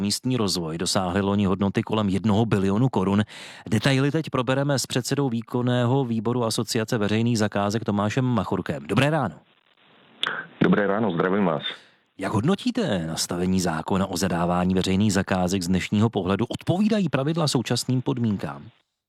místní rozvoj dosáhly loni hodnoty kolem 1 bilionu korun. Detaily teď probereme s předsedou výkonného výboru Asociace veřejných zakázek Tomášem Machurkem. Dobré ráno. Dobré ráno, zdravím vás. Jak hodnotíte nastavení zákona o zadávání veřejných zakázek z dnešního pohledu? Odpovídají pravidla současným podmínkám?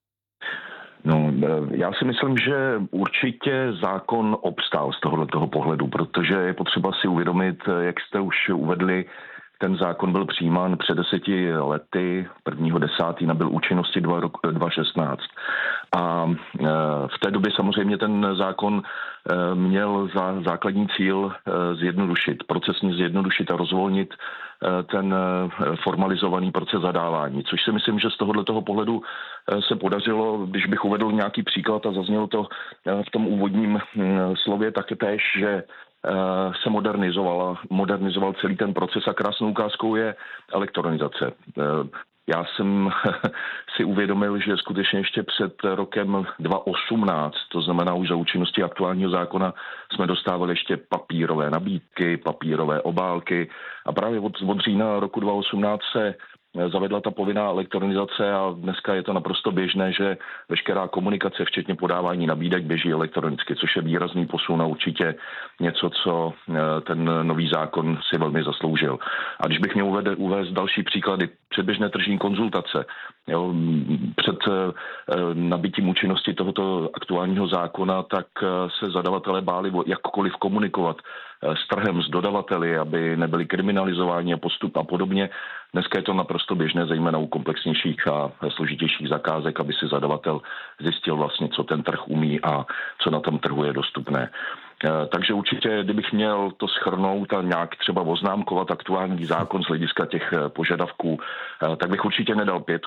No, já si myslím, že určitě zákon obstál z tohoto pohledu, protože je potřeba si uvědomit, jak jste už uvedli, ten zákon byl přijímán před 10 lety, 1.10. nabyl účinnosti 2016. A v té době samozřejmě ten zákon měl za základní cíl procesně zjednodušit a rozvolnit ten formalizovaný proces zadávání, což si myslím, že z tohoto pohledu se podařilo. Když bych uvedl nějaký příklad a zaznělo to v tom úvodním slově také též, že se modernizoval celý ten proces a krásnou ukázkou je elektronizace. Já jsem si uvědomil, že skutečně ještě před rokem 2018, to znamená už za účinnosti aktuálního zákona, jsme dostávali ještě papírové nabídky, papírové obálky a právě od října roku 2018 se zavedla ta povinná elektronizace a dneska je to naprosto běžné, že veškerá komunikace, včetně podávání nabídek, běží elektronicky, což je výrazný posun a určitě něco, co ten nový zákon si velmi zasloužil. A když bych měl uvést další příklady, předběžné tržní konzultace, před nabitím účinnosti tohoto aktuálního zákona, tak se zadavatelé báli jakkoliv komunikovat s trhem, s dodavateli, aby nebyli kriminalizováni a postup a podobně. Dneska je to naprosto běžné, zejména u komplexnějších a složitějších zakázek, aby si zadavatel zjistil vlastně, co ten trh umí a co na tom trhu je dostupné. Takže určitě, kdybych měl to shrnout a nějak třeba oznámkovat aktuální zákon z hlediska těch požadavků, tak bych určitě nedal 5.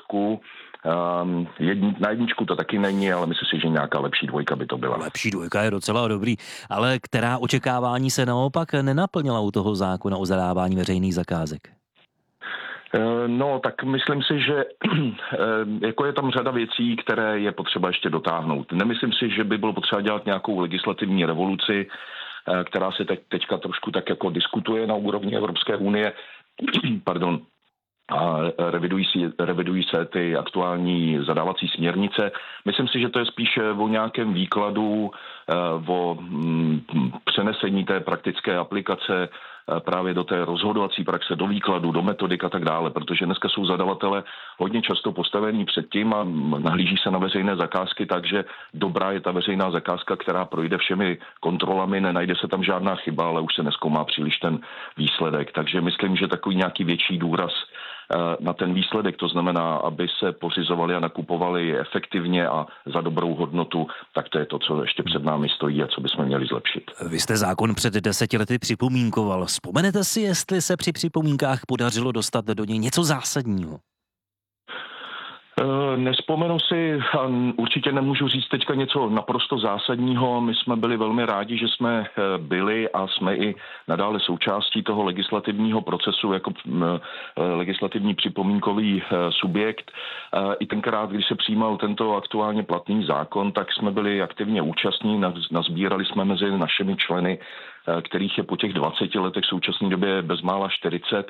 Na 1 to taky není, ale myslím si, že nějaká lepší 2 by to byla. Lepší 2 je docela dobrý, ale která očekávání se naopak nenaplnila u toho zákona o zadávání veřejných zakázek? No, tak myslím si, že jako je tam řada věcí, které je potřeba ještě dotáhnout. Nemyslím si, že by bylo potřeba dělat nějakou legislativní revoluci, která se teďka trošku tak jako diskutuje na úrovni Evropské unie. Pardon. A revidují se ty aktuální zadávací směrnice. Myslím si, že to je spíše o nějakém výkladu, o přenesení té praktické aplikace právě do té rozhodovací praxe, do výkladu, do metodik a tak dále, protože dneska jsou zadavatele hodně často postavení před tím a nahlíží se na veřejné zakázky, takže dobrá je ta veřejná zakázka, která projde všemi kontrolami, nenajde se tam žádná chyba, ale už se nezkoumá příliš ten výsledek. Takže myslím, že takový nějaký větší důraz na ten výsledek, to znamená, aby se pořizovali a nakupovali efektivně a za dobrou hodnotu, tak to je to, co ještě před námi stojí a co bychom měli zlepšit. Vy jste zákon před 10 lety připomínkoval. Vzpomenete si, jestli se při připomínkách podařilo dostat do něj něco zásadního? Nespomenu si a určitě nemůžu říct teďka něco naprosto zásadního. My jsme byli velmi rádi, že jsme byli a jsme i nadále součástí toho legislativního procesu jako legislativní připomínkový subjekt. I tenkrát, když se přijímal tento aktuálně platný zákon, tak jsme byli aktivně účastní, nazbírali jsme mezi našimi členy, kterých je po těch 20 letech v současné době bezmála 140,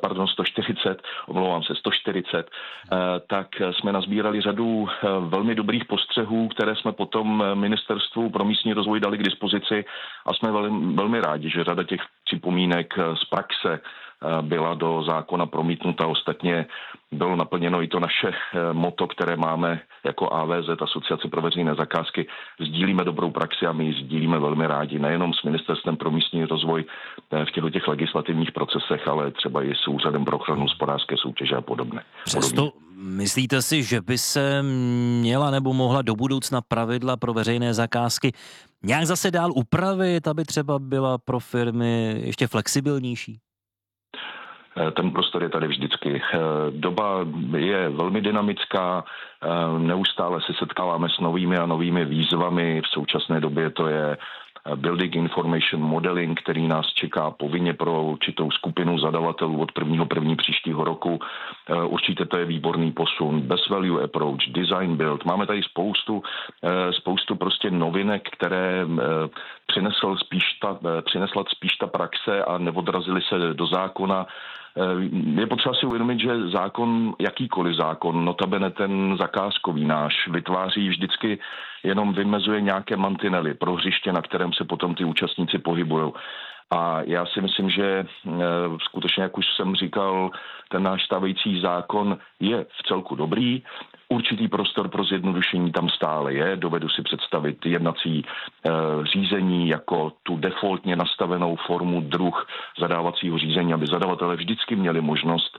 tak jsme nazbírali řadu velmi dobrých postřehů, které jsme potom Ministerstvu pro místní rozvoj dali k dispozici a jsme velmi rádi, že řada těch připomínek z praxe byla do zákona promítnuta. Ostatně bylo naplněno i to naše motto, které máme jako AVZ, Asociace pro veřejné zakázky. Sdílíme dobrou praxi a my ji sdílíme velmi rádi, nejenom s Ministerstvem pro místní rozvoj v těch legislativních procesech, ale třeba i s Úřadem pro ochranu hospodářské soutěže a podobně. Přesto myslíte si, že by se měla nebo mohla do budoucna pravidla pro veřejné zakázky nějak zase dál upravit, aby třeba byla pro firmy ještě flexibilnější? Ten prostor je tady vždycky. Doba je velmi dynamická, neustále se setkáváme s novými a novými výzvami. V současné době to je Building Information Modeling, který nás čeká povinně pro určitou skupinu zadavatelů od 1.1. příštího roku. Určitě to je výborný posun. Best Value Approach, Design Build. Máme tady spoustu prostě novinek, které přinesla spíš ta praxe a neodrazily se do zákona. Je potřeba si uvědomit, že zákon, jakýkoliv zákon, notabene ten zakázkový náš, vytváří vždycky jenom vymezuje nějaké mantinely pro hřiště, na kterém se potom ty účastníci pohybují. A já si myslím, že skutečně, jak už jsem říkal, ten náš stávající zákon je v celku dobrý. Určitý prostor pro zjednodušení tam stále je. Dovedu si představit jednací řízení jako tu defaultně nastavenou formu, druh zadávacího řízení, aby zadavatelé vždycky měli možnost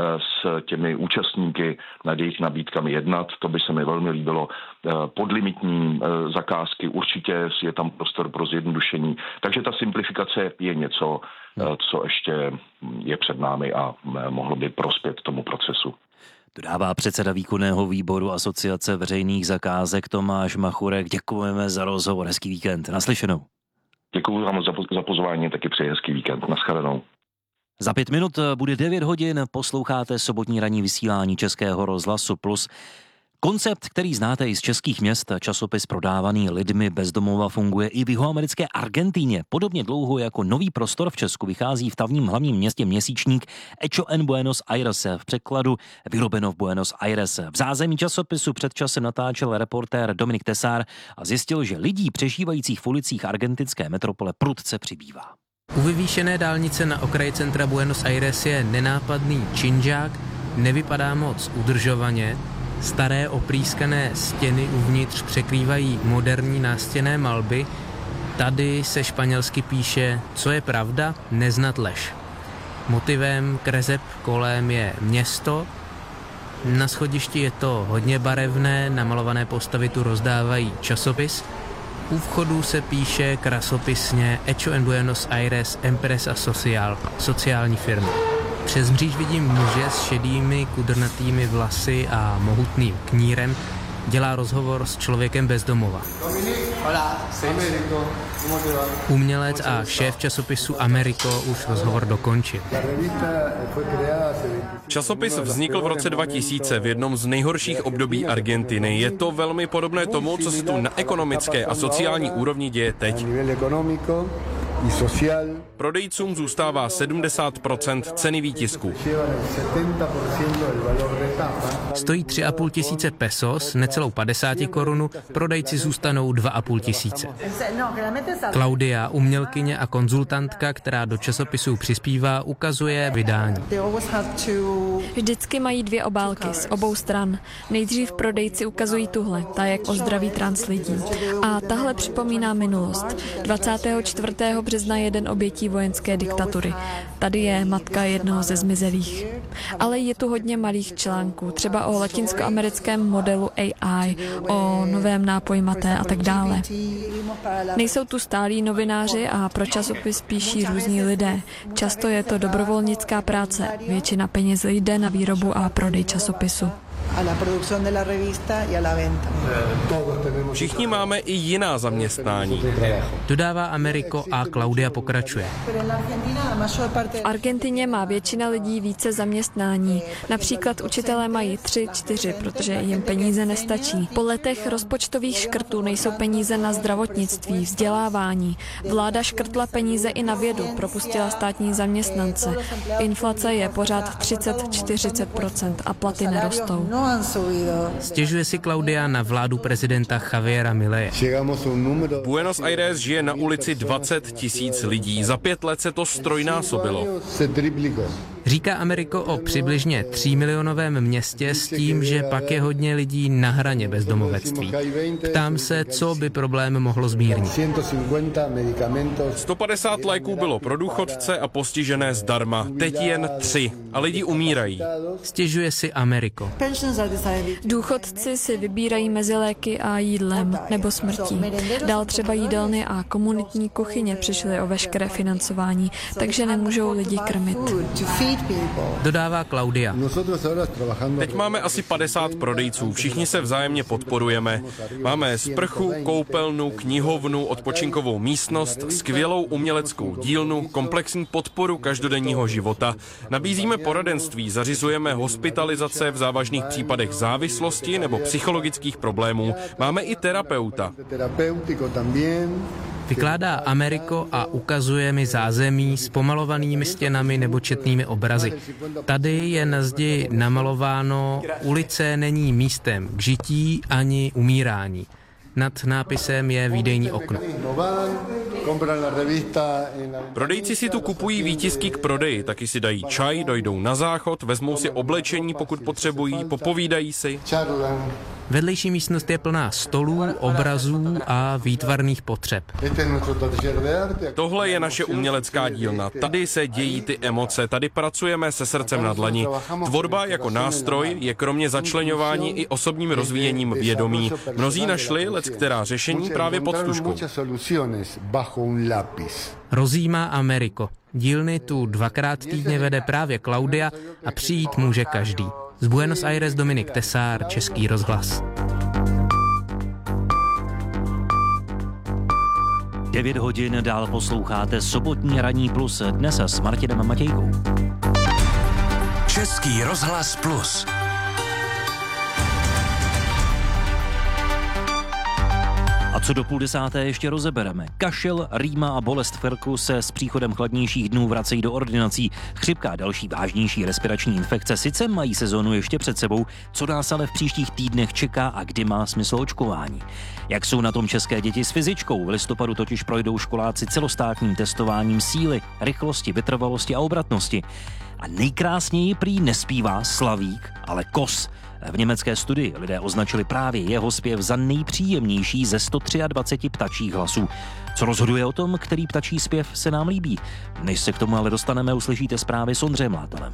s těmi účastníky nad jejich nabídkami jednat. To by se mi velmi líbilo. Podlimitní zakázky, určitě je tam prostor pro zjednodušení. Takže ta simplifikace je něco, co ještě je před námi a mohlo by prospět tomu procesu. Dodává předseda výkonného výboru Asociace veřejných zakázek Tomáš Machurek. Děkujeme za rozhovor, hezký víkend. Naslyšenou. Děkuji vám za pozvání, taky přeji hezký víkend. Naschledanou. Za 5 minut bude 9 hodin, posloucháte sobotní ranní vysílání Českého rozhlasu Plus. Koncept, který znáte i z českých měst, časopis prodávaný lidmi bez domova funguje i v jihoamerické Argentíně. Podobně dlouho jako Nový prostor v Česku vychází v tamním hlavním městě měsíčník Hecho en Buenos Aires, v překladu Vyrobeno v Buenos Aires. V zázemí časopisu před časem natáčel reportér Dominik Tesár a zjistil, že lidí přežívajících v ulicích argentinské metropole prudce přibývá. U vyvýšené dálnice na okraji centra Buenos Aires je nenápadný činžák, nevypadá moc udržovaně. Staré oprýskané stěny uvnitř překrývají moderní nástěnné malby. Tady se španělsky píše, co je pravda, neznat lež. Motivem kreseb kolem je město. Na schodišti je to hodně barevné, namalované postavy tu rozdávají časopis. U vchodu se píše krasopisně Hecho en Buenos Aires Empresa Social, sociální firma. Přes mříž vidím muže s šedými kudrnatými vlasy a mohutným knírem. Dělá rozhovor s člověkem bez domova. Umělec a šéf časopisu Americo už rozhovor dokončil. Časopis vznikl v roce 2000 v jednom z nejhorších období Argentiny. Je to velmi podobné tomu, co se tu na ekonomické a sociální úrovni děje teď. Prodejcům zůstává 70% ceny výtisku. Stojí 3,5 tisíce pesos, necelou 50 korunu, prodejci zůstanou 2,5 tisíce. Klaudia, umělkyně a konzultantka, která do časopisů přispívá, ukazuje vydání. Vždycky mají 2 obálky z obou stran. Nejdřív prodejci ukazují tuhle, ta jak o zdraví trans lidí. A tahle připomíná minulost. 24. března jeden obětí vojenské diktatury. Tady je matka jednoho ze zmizelých. Ale je tu hodně malých článků, třeba o latinskoamerickém modelu AI, o novém nápoji maté a tak dále. Nejsou tu stálí novináři a pro časopis píší různí lidé. Často je to dobrovolnická práce. Většina peněz jde na výrobu a prodej časopisu. Všichni máme i jiná zaměstnání. Dodává Americo a Klaudia pokračuje. V Argentině má většina lidí více zaměstnání. Například učitelé mají 3, 4, protože jim peníze nestačí. Po letech rozpočtových škrtů nejsou peníze na zdravotnictví, vzdělávání. Vláda škrtla peníze i na vědu, propustila státní zaměstnance. Inflace je pořád 30-40% a platy nerostou. Stěžuje si Klaudia na vládu prezidenta Javiera Mileje. Buenos Aires žije na ulici 20 000 lidí. Za 5 let se to strojnásobilo. Říká Americo o přibližně 3 milionovém městě s tím, že pak je hodně lidí na hraně bezdomovectví. Ptám se, co by problém mohlo zmírnit. 150 léků bylo pro důchodce a postižené zdarma. Teď jen 3 a lidi umírají. Stěžuje si Americo. Důchodci si vybírají mezi léky a jídlem nebo smrtí. Dál třeba jídelny a komunitní kuchyně přišly o veškeré financování, takže nemůžou lidi krmit. Dodává Klaudia. Teď máme asi 50 prodejců, všichni se vzájemně podporujeme. Máme sprchu, koupelnu, knihovnu, odpočinkovou místnost, skvělou uměleckou dílnu, komplexní podporu každodenního života. Nabízíme poradenství, zařizujeme hospitalizace v závažných případech závislosti nebo psychologických problémů. Máme i terapeuta. Vykládá Ameriko a ukazuje mi zázemí s pomalovanými stěnami nebo četnými obrazy. Tady je na zdi namalováno: ulice není místem k žití ani umírání. Nad nápisem je výdejní okno. Prodejci si tu kupují výtisky k prodeji, taky si dají čaj, dojdou na záchod, vezmou si oblečení, pokud potřebují, popovídají si. Vedlejší místnost je plná stolů, obrazů a výtvarných potřeb. Tohle je naše umělecká dílna. Tady se dějí ty emoce, tady pracujeme se srdcem na dlani. Tvorba jako nástroj je kromě začleňování i osobním rozvíjením vědomí. Mnozí našli leckterá řešení právě pod stužkou. Rozjímá Ameriko. Dílny tu 2krát týdně vede právě Klaudia a přijít může každý. Z Buenos Aires Dominik Tesár, Český rozhlas. 9 hodin dál posloucháte sobotní Ranní plus, dnes s Martinem Matějkou. Český rozhlas plus. A co do 9:30 ještě rozebereme. Kašel, rýma a bolest v krku se s příchodem chladnějších dnů vracejí do ordinací. Chřipka a další vážnější respirační infekce sice mají sezonu ještě před sebou, co nás ale v příštích týdnech čeká a kdy má smysl očkování. Jak jsou na tom české děti s fyzičkou? V listopadu totiž projdou školáci celostátním testováním síly, rychlosti, vytrvalosti a obratnosti. A nejkrásněji prý nespívá Slavík, ale Kos. V německé studii lidé označili právě jeho zpěv za nejpříjemnější ze 123 ptačích hlasů. Co rozhoduje o tom, který ptačí zpěv se nám líbí? Než se k tomu ale dostaneme, uslyšíte zprávy s Ondřejem Látalem.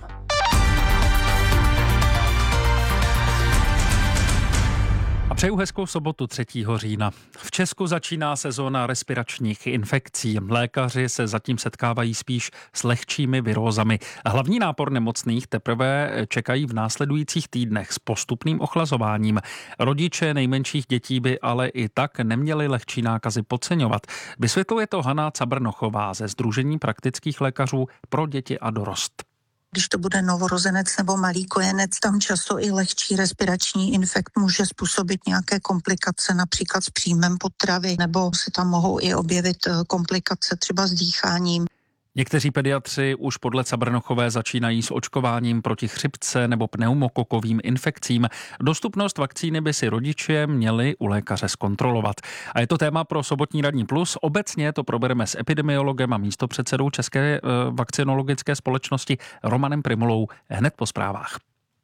Přeju hezkou sobotu 3. října. V Česku začíná sezóna respiračních infekcí. Lékaři se zatím setkávají spíš s lehčími virózami. Hlavní nápor nemocných teprve čekají v následujících týdnech s postupným ochlazováním. Rodiče nejmenších dětí by ale i tak neměli lehčí nákazy podceňovat. Vysvětluje to Hana Cabrnochová ze Sdružení praktických lékařů pro děti a dorost. Když to bude novorozenec nebo malý kojenec, tam často i lehčí respirační infekt může způsobit nějaké komplikace, například s příjmem potravy, nebo se tam mohou i objevit komplikace třeba s dýcháním. Někteří pediatři už podle Cabrnochové začínají s očkováním proti chřipce nebo pneumokokovým infekcím. Dostupnost vakcíny by si rodiče měli u lékaře zkontrolovat. A je to téma pro sobotní Ranní plus. Obecně to probereme s epidemiologem a místopředsedou České vakcinologické společnosti Romanem Primulou hned po zprávách.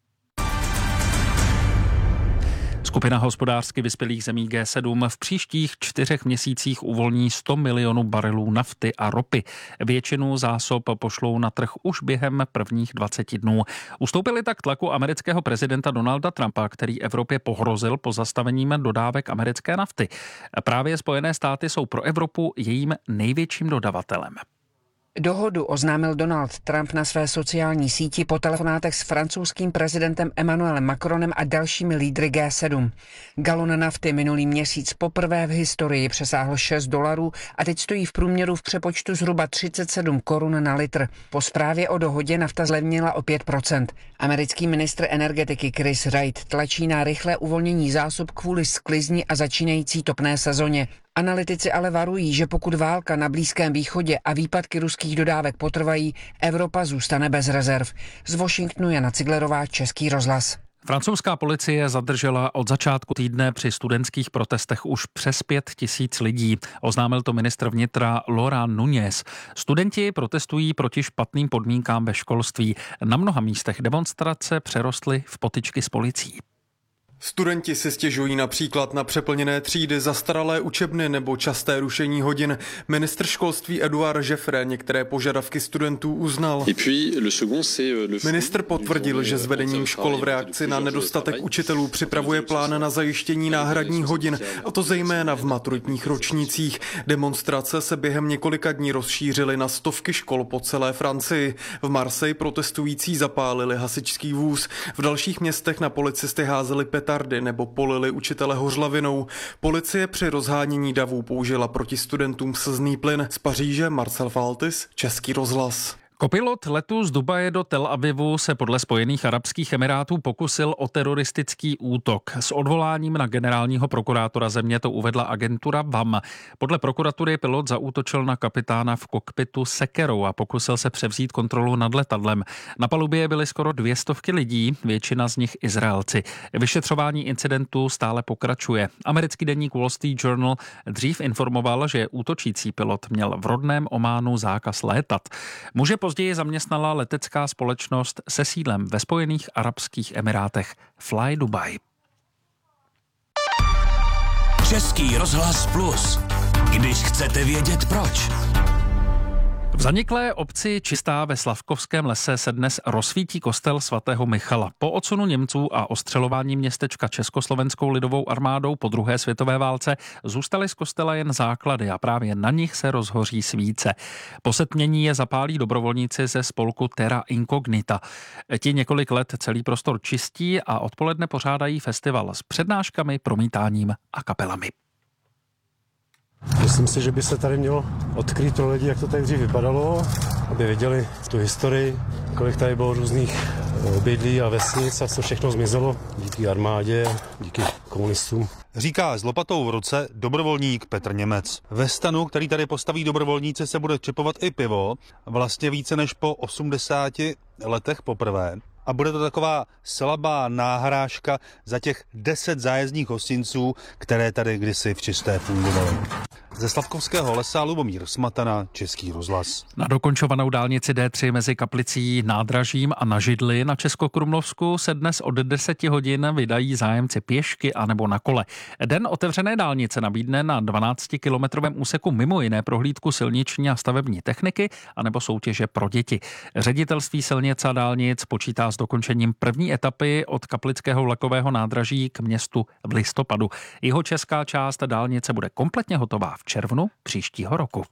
Skupina hospodářsky vyspělých zemí G7 v příštích 4 měsících uvolní 100 milionů barelů nafty a ropy. Většinu zásob pošlou na trh už během prvních 20 dnů. Ustoupili tak tlaku amerického prezidenta Donalda Trumpa, který Evropě pohrozil pozastavením dodávek americké nafty. Právě Spojené státy jsou pro Evropu jejím největším dodavatelem. Dohodu oznámil Donald Trump na své sociální síti po telefonátech s francouzským prezidentem Emmanuelem Macronem a dalšími lídry G7. Galon nafty minulý měsíc poprvé v historii přesáhl $6 a teď stojí v průměru v přepočtu zhruba 37 korun na litr. Po zprávě o dohodě nafta zlevnila o 5%. Americký ministr energetiky Chris Wright tlačí na rychlé uvolnění zásob kvůli sklizni a začínající topné sezóně. Analytici ale varují, že pokud válka na Blízkém východě a výpadky ruských dodávek potrvají, Evropa zůstane bez rezerv. Z Washingtonu Jana Ciglerová, Český rozhlas. Francouzská policie zadržela od začátku týdne při studentských protestech už přes 5 000 lidí. Oznámil to ministr vnitra Laurent Nunez. Studenti protestují proti špatným podmínkám ve školství. Na mnoha místech demonstrace přerostly v potyčky s policií. Studenti si stěžují například na přeplněné třídy, zastaralé učebny nebo časté rušení hodin. Ministr školství Edouard Jeffrey některé požadavky studentů uznal. Ministr potvrdil, že s vedením škol v reakci na nedostatek učitelů připravuje plán na zajištění náhradních hodin, a to zejména v maturitních ročnících. Demonstrace se během několika dní rozšířily na stovky škol po celé Francii. V Marseille protestující zapálili hasičský vůz. V dalších městech na policisty házeli petardy nebo polili učitele hořlavinou. Policie při rozhánění davů použila proti studentům slzný plyn. Z Paříže Marcel Faltis, Český rozhlas. Kopilot letu z Dubaje do Tel Avivu se podle Spojených arabských emirátů pokusil o teroristický útok. S odvoláním na generálního prokurátora země to uvedla agentura VAM. Podle prokuratury pilot zaútočil na kapitána v kokpitu sekerou a pokusil se převzít kontrolu nad letadlem. Na palubě byly skoro 200 lidí, většina z nich Izraelci. Vyšetřování incidentu stále pokračuje. Americký deník Wall Street Journal dřív informoval, že útočící pilot měl v rodném Ománu zákaz létat. Muže později zaměstnala letecká společnost se sídlem ve Spojených arabských emirátech Fly Dubai. Český rozhlas Plus. Když chcete vědět proč. V zaniklé obci Čistá ve Slavkovském lese se dnes rozsvítí kostel svatého Michala. Po odsunu Němců a ostřelování městečka Československou lidovou armádou po druhé světové válce zůstaly z kostela jen základy a právě na nich se rozhoří svíce. Po setmění je zapálí dobrovolníci ze spolku Terra Incognita. Ti několik let celý prostor čistí a odpoledne pořádají festival s přednáškami, promítáním a kapelami. Myslím si, že by se tady mělo odkrýt pro lidi, jak to tady dřív vypadalo, aby viděli tu historii, kolik tady bylo různých obydlí a vesnic a co všechno zmizelo díky armádě, díky komunistům. Říká s lopatou v ruce dobrovolník Petr Němec. Ve stanu, který tady postaví dobrovolníci, se bude čepovat i pivo, vlastně více než po 80 letech poprvé. A bude to taková slabá náhrážka za těch 10 zájezdních hostinců, které tady kdysi v Čisté fungovaly. Ze Slavkovského lesa Lubomír Smatana, Český rozhlas. Na dokončovanou dálnici D3 mezi Kaplicí, Nádražím a na Židli na Českokrumlovsku se dnes od 10 hodin vydají zájemci pěšky anebo na kole. Den otevřené dálnice nabídne na 12-kilometrovém úseku mimo jiné prohlídku silniční a stavební techniky anebo soutěže pro děti. Ředitelství silnic a dálnic počítá s dokončením první etapy od Kaplického vlakového nádraží k městu v listopadu. Jeho česká část dálnice bude kompletně hotová v červnu příštího roku.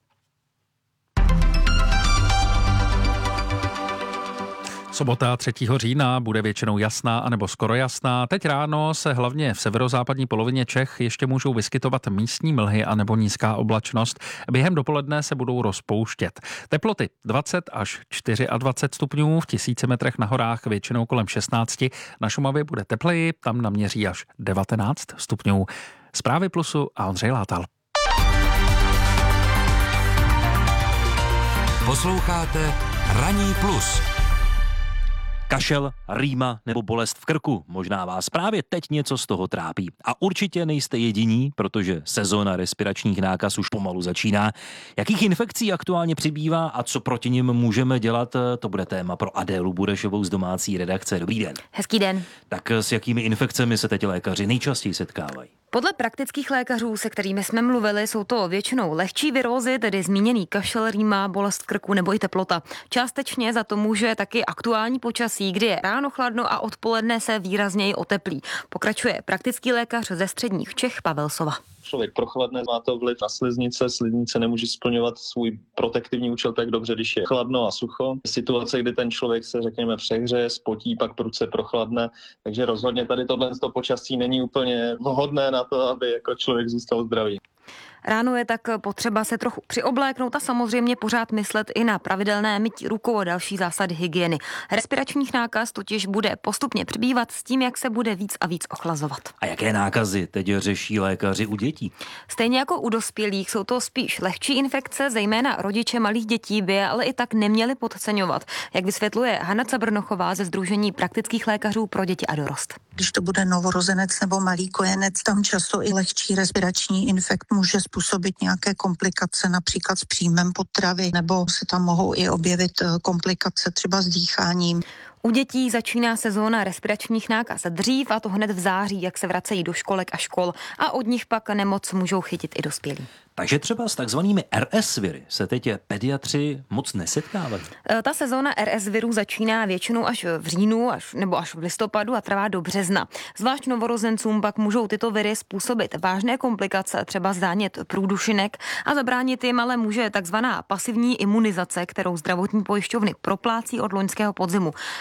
Sobota 3. října bude většinou jasná anebo skoro jasná. Teď ráno se hlavně v severozápadní polovině Čech ještě můžou vyskytovat místní mlhy anebo nízká oblačnost. Během dopoledne se budou rozpouštět. Teploty 20 až 24 stupňů, v 1000 metrech na horách většinou kolem 16. Na Šumavě bude tepleji, tam naměří až 19 stupňů. Zprávy Plusu a Ondřej Látal. Posloucháte Ranní plus. Kašel, rýma nebo bolest v krku. Možná vás právě teď něco z toho trápí. A určitě nejste jediní, protože sezóna respiračních nákaz už pomalu začíná. Jakých infekcí aktuálně přibývá a co proti nim můžeme dělat, to bude téma pro Adélu Burešovou z domácí redakce. Dobrý den. Hezký den. Tak s jakými infekcemi se teď lékaři nejčastěji setkávají? Podle praktických lékařů, se kterými jsme mluvili, jsou to většinou lehčí virózy, tedy zmíněný kašel, rýma, bolest v krku nebo i teplota. Částečně za to může taky aktuální počasí, kdy je ráno chladno a odpoledne se výrazněji oteplí. Pokračuje praktický lékař ze středních Čech Pavel Sova. Člověk prochladne, má to vliv na sliznice nemůže splňovat svůj protektivní účel tak dobře, když je chladno a sucho. Situace, kdy ten člověk se, řekněme, přehřeje, spotí, pak prudce prochladne, takže rozhodně tady tohle počasí není úplně vhodné na to, aby jako člověk zůstal zdravý. Ráno je tak potřeba se trochu přiobléknout a samozřejmě pořád myslet i na pravidelné mytí rukou a další zásady hygieny. Respiračních nákaz totiž bude postupně přibývat s tím, jak se bude víc a víc ochlazovat. A jaké nákazy teď řeší lékaři u dětí? Stejně jako u dospělých jsou to spíš lehčí infekce, zejména rodiče malých dětí by je ale i tak neměli podceňovat, jak vysvětluje Hana Cabrnochová ze Sdružení praktických lékařů pro děti a dorost. Když to bude novorozenec nebo malý kojenec, tam často i lehčí respirační infekt může způsobit nějaké komplikace, například s příjmem potravy, nebo se tam mohou i objevit komplikace třeba s dýcháním. U dětí začíná sezóna respiračních nákaz dřív, a to hned v září, jak se vracejí do školek a škol, a od nich pak nemoc můžou chytit i dospělí. Takže třeba s takzvanými RS viry se teď pediatři moc nesetkávají. Ta sezóna RS virů začíná většinou až v říjnu nebo až v listopadu a trvá do března. Zvlášť novorozencům pak můžou tyto viry způsobit vážné komplikace, třeba zánět průdušinek, a zabránit jim ale může takzvaná pasivní imunizace, kterou zdravotní pojišťovny proplácí od loňského podzimu.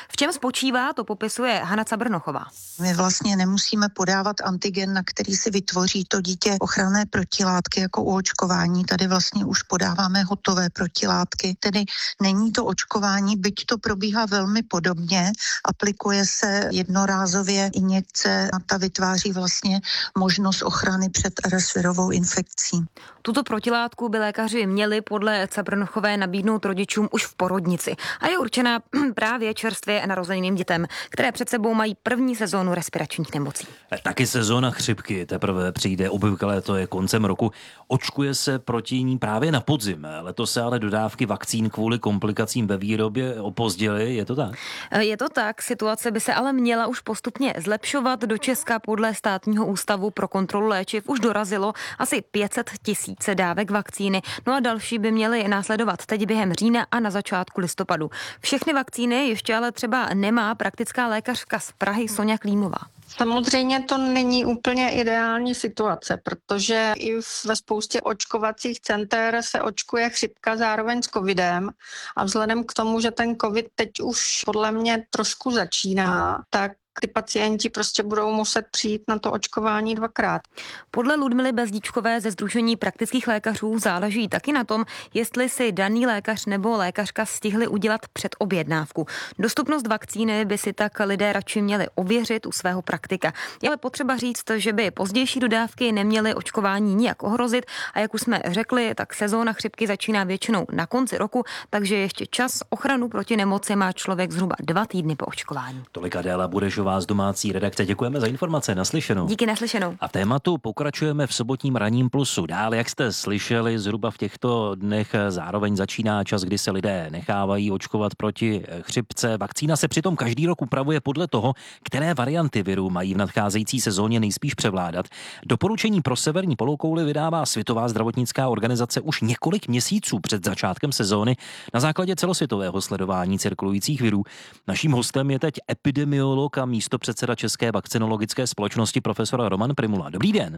V čem spočívá, to popisuje Hana Cabrnochová. My vlastně nemusíme podávat antigen, na který si vytvoří to dítě ochranné protilátky jako u očkování. Tady vlastně už podáváme hotové protilátky, tedy není to očkování, byť to probíhá velmi podobně, aplikuje se jednorázově injekce a ta vytváří vlastně možnost ochrany před RS-virovou infekcí. Tuto protilátku by lékaři měli podle Cabrnochové nabídnout rodičům už v porodnici a je určená právě čerstvě narozeným dětem, které před sebou mají první sezónu respiračních nemocí. Taky sezóna chřipky teprve přijde, obvykle to je koncem roku. Očkuje se proti ní právě na podzim. Letos se ale dodávky vakcín kvůli komplikacím ve výrobě opozdily, je to tak? Je to tak, situace by se ale měla už postupně zlepšovat. Do Česka podle Státního ústavu pro kontrolu léčiv už dorazilo asi 500 000 dávek vakcíny, no a další by měly následovat teď během října a na začátku listopadu. Všechny vakcíny ještě ale třeba nemá praktická lékařka z Prahy Soňa Klímová. Samozřejmě to není úplně ideální situace, protože i ve spoustě očkovacích center se očkuje chřipka zároveň s covidem a vzhledem k tomu, že ten covid teď už podle mě trošku začíná, tak ty pacienti prostě budou muset přijít na to očkování dvakrát. Podle Ludmily Bezdíčkové ze Sdružení praktických lékařů záleží taky na tom, jestli si daný lékař nebo lékařka stihli udělat předobjednávku. Dostupnost vakcíny by si tak lidé radši měli ověřit u svého praktika. Je ale potřeba říct, že by pozdější dodávky neměly očkování nijak ohrozit a jak už jsme řekli, tak sezóna chřipky začíná většinou na konci roku, takže ještě čas. Ochranu proti nemoci má člověk zhruba 2 týdny po očkování. Tolik Adéla Budešová z domácí redakce. Děkujeme za informace, naslyšenou. Díky, naslyšenou. A v tématu pokračujeme v sobotním ranním plusu. Dál, jak jste slyšeli, zhruba v těchto dnech zároveň začíná čas, kdy se lidé nechávají očkovat proti chřipce. Vakcína se přitom každý rok upravuje podle toho, které varianty viru mají v nadcházející sezóně nejspíš převládat. Doporučení pro severní polokouli vydává Světová zdravotnická organizace už několik měsíců před začátkem sezóny na základě celosvětového sledování cirkulujících virů. Naším hostem je teď epidemiolog a místopředseda České vakcinologické společnosti profesor Roman Prymula. Dobrý den.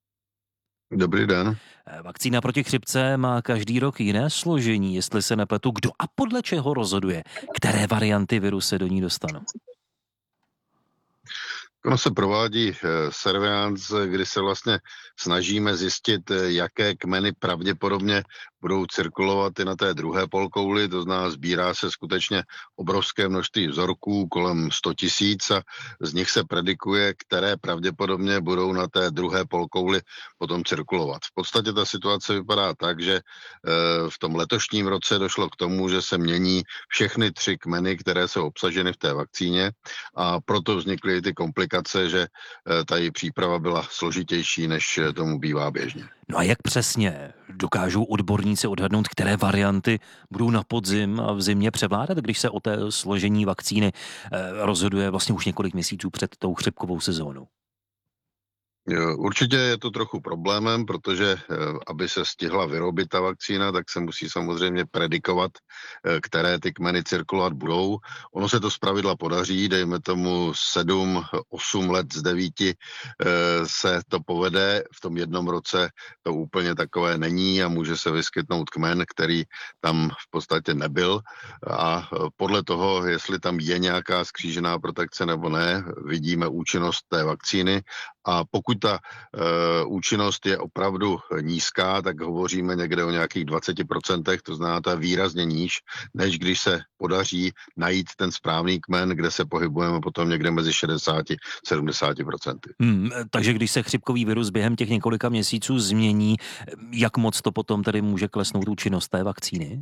Dobrý den. Vakcína proti chřipce má každý rok jiné složení, jestli se nepletu. Kdo a podle čeho rozhoduje, které varianty viru se do ní dostanou? Ono se provádí surveillance, kdy se vlastně snažíme zjistit, jaké kmeny pravděpodobně budou cirkulovat i na té druhé polkouli, to znamená sbírá se skutečně obrovské množství vzorků, kolem 100 000 a z nich se predikuje, které pravděpodobně budou na té druhé polkouli potom cirkulovat. V podstatě ta situace vypadá tak, že v tom letošním roce došlo k tomu, že se mění všechny 3 kmeny, které jsou obsaženy v té vakcíně a proto vznikly i ty komplikace, že ta její příprava byla složitější, než tomu bývá běžně. No a jak přesně dokážou odborníci odhadnout, které varianty budou na podzim a v zimě převládat, když se o té složení vakcíny rozhoduje vlastně už několik měsíců před tou chřipkovou sezónou? Určitě je to trochu problémem, protože aby se stihla vyrobit ta vakcína, tak se musí samozřejmě predikovat, které ty kmeny cirkulovat budou. Ono se to zpravidla podaří, dejme tomu 7-8 let z 9 se to povede, v tom jednom roce to úplně takové není a může se vyskytnout kmen, který tam v podstatě nebyl a podle toho, jestli tam je nějaká skřížená protekce nebo ne, vidíme účinnost té vakcíny a pokud ta účinnost je opravdu nízká, tak hovoříme někde o nějakých 20%, to znamená, to je výrazně níž, než když se podaří najít ten správný kmen, kde se pohybujeme potom někde mezi 60-70%. Takže když se chřipkový virus během těch několika měsíců změní, jak moc to potom tedy může klesnout účinnost té vakcíny?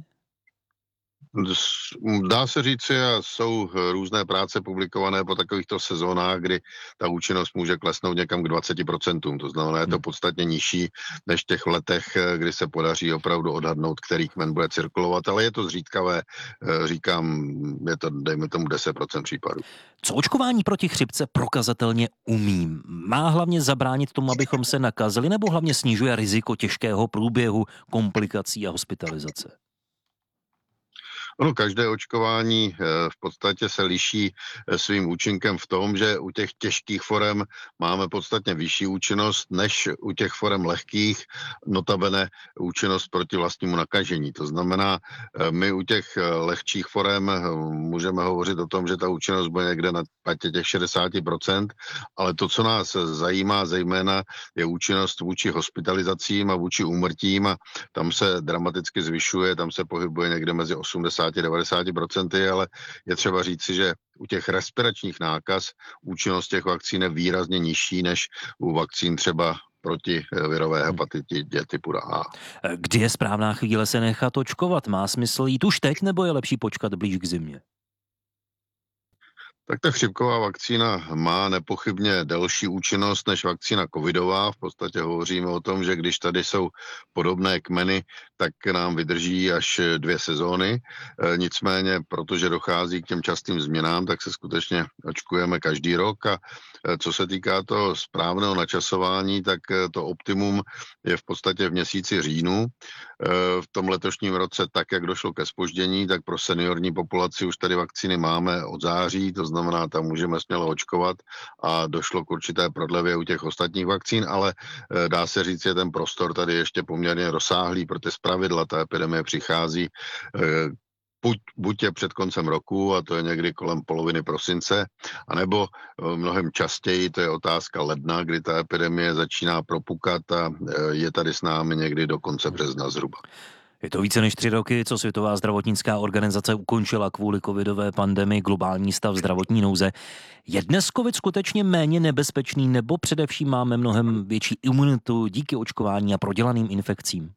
Dá se říct, že jsou různé práce publikované po takovýchto sezónách, kdy ta účinnost může klesnout někam k 20%. To znamená, je to podstatně nižší než v těch letech, kdy se podaří opravdu odhadnout, který kmen bude cirkulovat, ale je to zřídkavé, říkám, je to dejme tomu 10% případů. Co očkování proti chřipce prokazatelně umí? Má hlavně zabránit tomu, abychom se nakazili, nebo hlavně snižuje riziko těžkého průběhu, komplikací a hospitalizace? Ono každé očkování v podstatě se liší svým účinkem v tom, že u těch těžkých forem máme podstatně vyšší účinnost než u těch forem lehkých, notabene účinnost proti vlastnímu nakažení. To znamená, my u těch lehčích forem můžeme hovořit o tom, že ta účinnost bude někde na těch 60%, ale to, co nás zajímá zejména, je účinnost vůči hospitalizacím a vůči úmrtím a tam se dramaticky zvyšuje, tam se pohybuje někde mezi 80-90%, ale je třeba říci, že u těch respiračních nákaz účinnost těch vakcín je výrazně nižší než u vakcín třeba proti virové hepatitidě typu A. Kdy je správná chvíle se nechat očkovat? Má smysl jít už teď, nebo je lepší počkat blíž k zimě? Tak ta chřipková vakcína má nepochybně delší účinnost než vakcína covidová. V podstatě hovoříme o tom, že když tady jsou podobné kmeny, tak nám vydrží až 2 sezóny. Nicméně, protože dochází k těm častým změnám, tak se skutečně očkujeme každý rok a co se týká toho správného načasování, tak to optimum je v podstatě v měsíci říjnu. V tom letošním roce, tak jak došlo ke zpoždění, tak pro seniorní populaci už tady vakcíny máme od září, to znamená, tam můžeme směle očkovat a došlo k určité prodlevě u těch ostatních vakcín, ale dá se říct, že ten prostor tady ještě poměrně rozsáhlý, protože zpravidla ta epidemie přichází buď je před koncem roku, a to je někdy kolem poloviny prosince, anebo mnohem častěji, to je otázka ledna, kdy ta epidemie začíná propukat a je tady s námi někdy do konce března zhruba. Je to více než 3 roky, co Světová zdravotnická organizace ukončila kvůli covidové pandemii globální stav zdravotní nouze. Je dnes covid skutečně méně nebezpečný, nebo především máme mnohem větší imunitu díky očkování a prodělaným infekcím?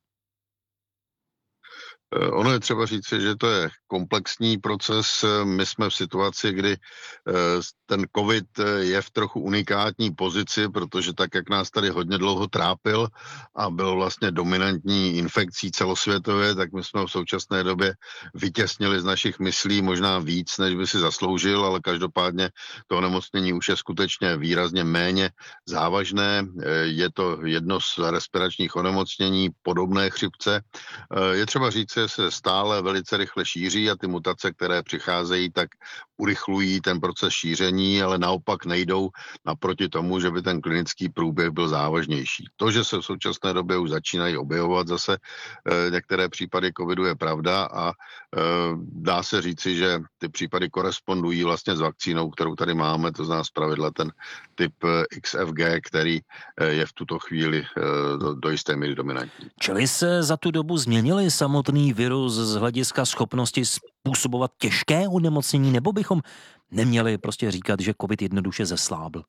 Ono je třeba říct, že to je komplexní proces. My jsme v situaci, kdy ten covid je v trochu unikátní pozici, protože tak, jak nás tady hodně dlouho trápil a byl vlastně dominantní infekcí celosvětově, tak my jsme v současné době vytěsnili z našich myslí možná víc, než by si zasloužil, ale každopádně to onemocnění už je skutečně výrazně méně závažné. Je to jedno z respiračních onemocnění, podobné chřipce. Je třeba říct, že se stále velice rychle šíří a ty mutace, které přicházejí, tak urychlují ten proces šíření, ale naopak nejdou naproti tomu, že by ten klinický průběh byl závažnější. To, že se v současné době už začínají objevovat zase některé případy covidu, je pravda a dá se říci, že ty případy korespondují vlastně s vakcínou, kterou tady máme, to znamená zpravidla ten typ XFG, který je v tuto chvíli do jisté míry dominantní. Čili se za tu dobu změnili samotný virus z hlediska schopnosti způsobovat těžké onemocnění, nebo bychom neměli prostě říkat, že covid jednoduše zeslábl?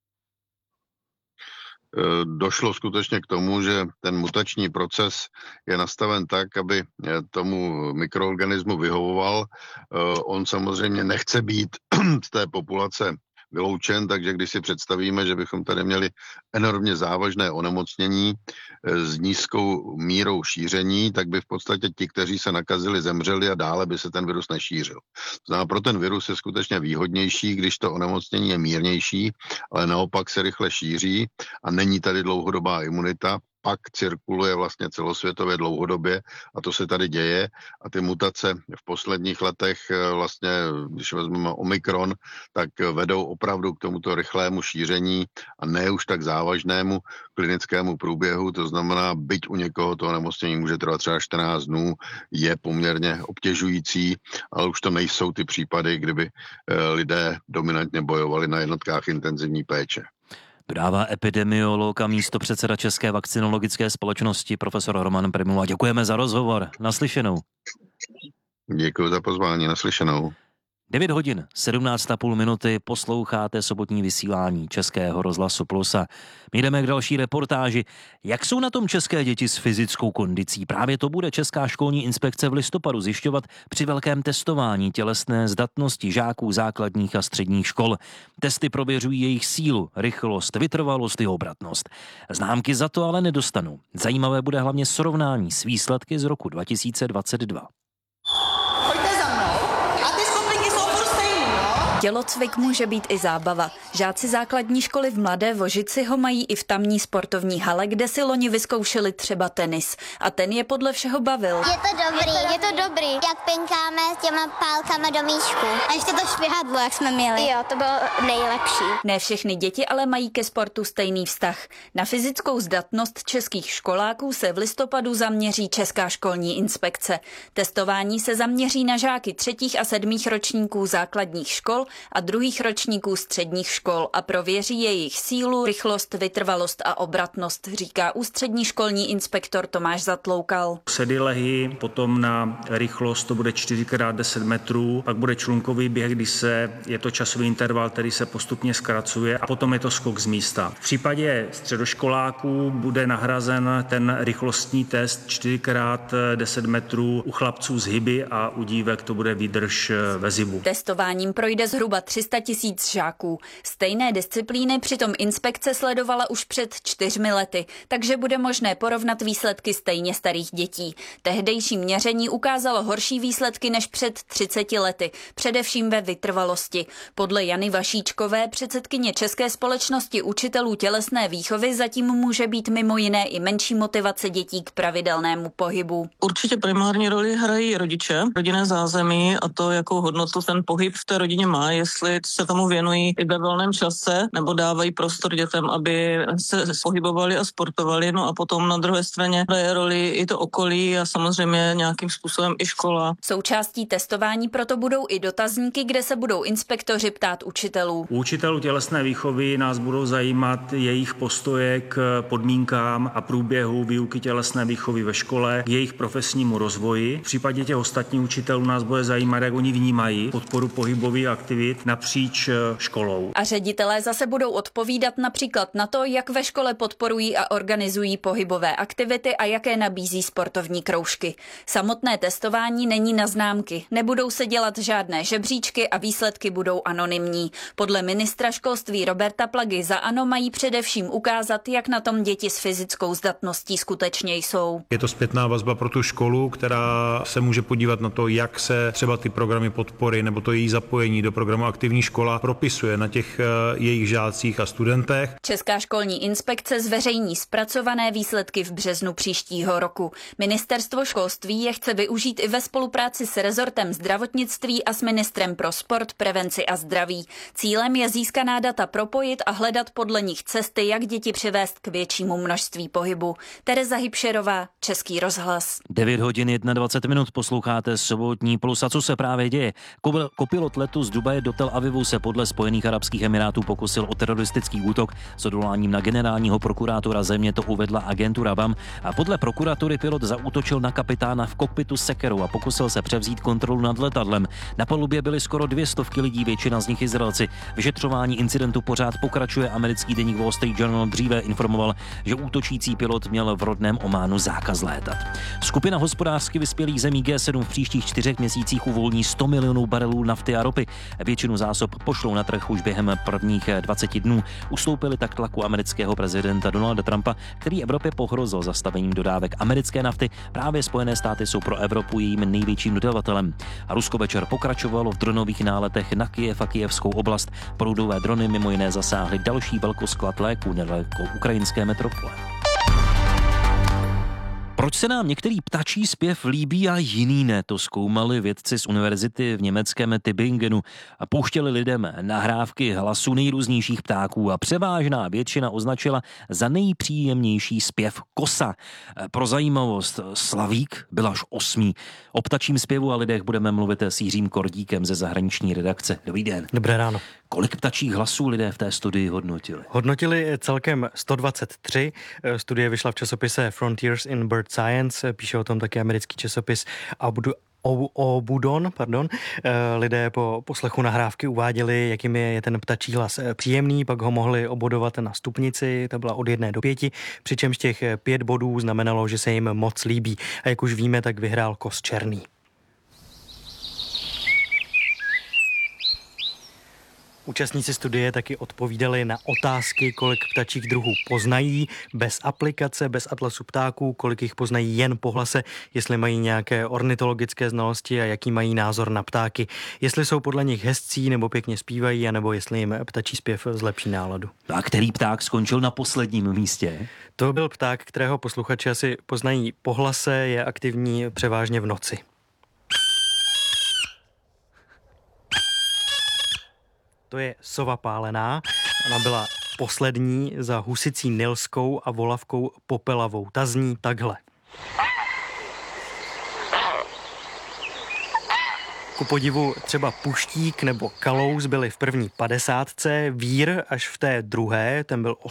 Došlo skutečně k tomu, že ten mutační proces je nastaven tak, aby tomu mikroorganismu vyhovoval. On samozřejmě nechce být z té populace vyloučen, takže když si představíme, že bychom tady měli enormně závažné onemocnění s nízkou mírou šíření, tak by v podstatě ti, kteří se nakazili, zemřeli a dále by se ten virus nešířil. Znamená, pro ten virus je skutečně výhodnější, když to onemocnění je mírnější, ale naopak se rychle šíří a není tady dlouhodobá imunita, pak cirkuluje vlastně celosvětově dlouhodobě a to se tady děje a ty mutace v posledních letech vlastně, když vezmeme Omikron, tak vedou opravdu k tomuto rychlému šíření a ne už tak závažnému klinickému průběhu, to znamená, byť u někoho to nemocnění může trvat třeba 14 dnů, je poměrně obtěžující, ale už to nejsou ty případy, kdyby lidé dominantně bojovali na jednotkách intenzivní péče. Dodává epidemiolog a místopředseda České vakcinologické společnosti profesor Roman Prymula. Děkujeme za rozhovor. Naslyšenou. Děkuji za pozvání. Naslyšenou. 9 hodin, 17,5 minuty, posloucháte sobotní vysílání Českého rozhlasu Plus a my jdeme k další reportáži. Jak jsou na tom české děti s fyzickou kondicí? Právě to bude Česká školní inspekce v listopadu zjišťovat při velkém testování tělesné zdatnosti žáků základních a středních škol. Testy prověřují jejich sílu, rychlost, vytrvalost i obratnost. Známky za to ale nedostanou. Zajímavé bude hlavně srovnání s výsledky z roku 2022. Tělocvik může být i zábava. Žáci základní školy v Mladé Vožici ho mají i v tamní sportovní hale, kde si loni vyzkoušeli třeba tenis. A ten je podle všeho bavil. Je to dobrý, jak pinkáme těma pálkama do míčku. A ještě to švihadlo, jak jsme měli. Jo, to bylo nejlepší. Ne všechny děti ale mají ke sportu stejný vztah. Na fyzickou zdatnost českých školáků se v listopadu zaměří Česká školní inspekce. Testování se zaměří na žáky 3. a 7. ročníků základních škol a 2. ročníků středních škol a prověří jejich sílu, rychlost, vytrvalost a obratnost, říká ústřední školní inspektor Tomáš Zatloukal. Sedilehy, potom na rychlost to bude 4x10 metrů, pak bude člunkový běh, je to časový interval, který se postupně zkracuje a potom je to skok z místa. V případě středoškoláků bude nahrazen ten rychlostní test 4x10 metrů u chlapců z hyby a u dívek to bude výdrž ve zibu. Testováním projde zhruba 300 000 žáků. Stejné disciplíny přitom inspekce sledovala už před 4 lety, takže bude možné porovnat výsledky stejně starých dětí. Tehdejší měření ukázalo horší výsledky než před 30 lety, především ve vytrvalosti. Podle Jany Vašíčkové, předsedkyně České společnosti učitelů tělesné výchovy, zatím může být mimo jiné i menší motivace dětí k pravidelnému pohybu. Určitě primární roli hrají rodiče, rodinné zázemí a to, jakou hodnotu ten pohyb v té rodině má, jestli se tomu věnují i ve volném čase nebo dávají prostor dětem, aby se pohybovali a sportovali. No a potom na druhé straně hraje roli i to okolí a samozřejmě nějakým způsobem i škola. Součástí testování proto budou i dotazníky, kde se budou inspektoři ptát učitelů. U učitelů tělesné výchovy nás budou zajímat jejich postoje k podmínkám a průběhu výuky tělesné výchovy ve škole, k jejich profesnímu rozvoji. V případě těch ostatních učitelů nás bude zajímat, jak oni vnímají podporu pohybových aktivit napříč školou. A ředitelé zase budou odpovídat například na to, jak ve škole podporují a organizují pohybové aktivity a jaké nabízí sportovní kroužky. Samotné testování není na známky, nebudou se dělat žádné žebříčky a výsledky budou anonymní. Podle ministra školství Roberta Plagy za ANO mají především ukázat, jak na tom děti s fyzickou zdatností skutečně jsou. Je to zpětná vazba pro tu školu, která se může podívat na to, jak se třeba ty programy podpory nebo to její zapojení do programu Aktivní škola propisuje na těch jejich žácích a studentech. Česká školní inspekce zveřejní zpracované výsledky v březnu příštího roku. Ministerstvo školství je chce využít i ve spolupráci s rezortem zdravotnictví a s ministrem pro sport, prevenci a zdraví. Cílem je získaná data propojit a hledat podle nich cesty, jak děti přivést k většímu množství pohybu. Tereza Hybšerová, Český rozhlas. 9:21 posloucháte Sobotní plus. A co se právě děje? Kopilot letu z Dubaje do Tel Avivu se podle Spojených arabských emirátů pokusil o teroristický útok s odvoláním na generálního prokurátora země, to uvedla agentura BAM. A podle prokuratury pilot zaútočil na kapitána v kokpitu sekerou a pokusil se převzít kontrolu nad letadlem. Na palubě byly skoro 200 lidí, většina z nich Izraelci. Vyšetřování incidentu pořád pokračuje. Americký deník Wall Street Journal dříve informoval, že útočící pilot měl v rodném Ománu zákaz létat. Skupina hospodářsky vyspělých zemí G7 v příštích 4 měsících uvolní 100 milionů barelů nafty a ropy. Většinu zásob pošlou na trh už během prvních 20 dnů. Ustoupili tak tlaku amerického prezidenta Donalda Trumpa, který Evropě pohrozil zastavením dodávek americké nafty. Právě Spojené státy jsou pro Evropu jejím největším dodavatelem. A Rusko večer pokračovalo v dronových náletech na Kyjev a kyjevskou oblast. Proudové drony mimo jiné zasáhly další velkosklad léků nedaleko ukrajinské metropole. Proč se nám některý ptačí zpěv líbí a jiný ne? To zkoumali vědci z univerzity v německém Tübingenu a pouštěli lidem nahrávky hlasu nejrůznějších ptáků a převážná většina označila za nejpříjemnější zpěv kosa. Pro zajímavost, slavík byl až 8. O ptačím zpěvu a lidech budeme mluvit s Jiřím Kordíkem ze zahraniční redakce. Dobrý den. Dobré ráno. Kolik ptačích hlasů lidé v té studii hodnotili? Hodnotili celkem 123. Studie vyšla v časopise Frontiers in Bird Science, píše o tom taky americký časopis Obudon. Lidé po poslechu nahrávky uváděli, jakým je ten ptačí hlas příjemný, pak ho mohli obodovat na stupnici, ta byla od 1 do 5, přičemž těch 5 bodů znamenalo, že se jim moc líbí. A jak už víme, tak vyhrál kos černý. Účastníci studie taky odpovídali na otázky, kolik ptačích druhů poznají bez aplikace, bez atlasu ptáků, kolik jich poznají jen po hlase, jestli mají nějaké ornitologické znalosti a jaký mají názor na ptáky, jestli jsou podle nich hezcí nebo pěkně zpívají, anebo jestli jim ptačí zpěv zlepší náladu. A který pták skončil na posledním místě? To byl pták, kterého posluchači asi poznají po hlase, je aktivní převážně v noci. To je sova pálená. Ona byla poslední za husicí nilskou a volavkou popelavou. Ta zní takhle. Ku podivu třeba puštík nebo kalous byli v první 50, vír až v té druhé, ten byl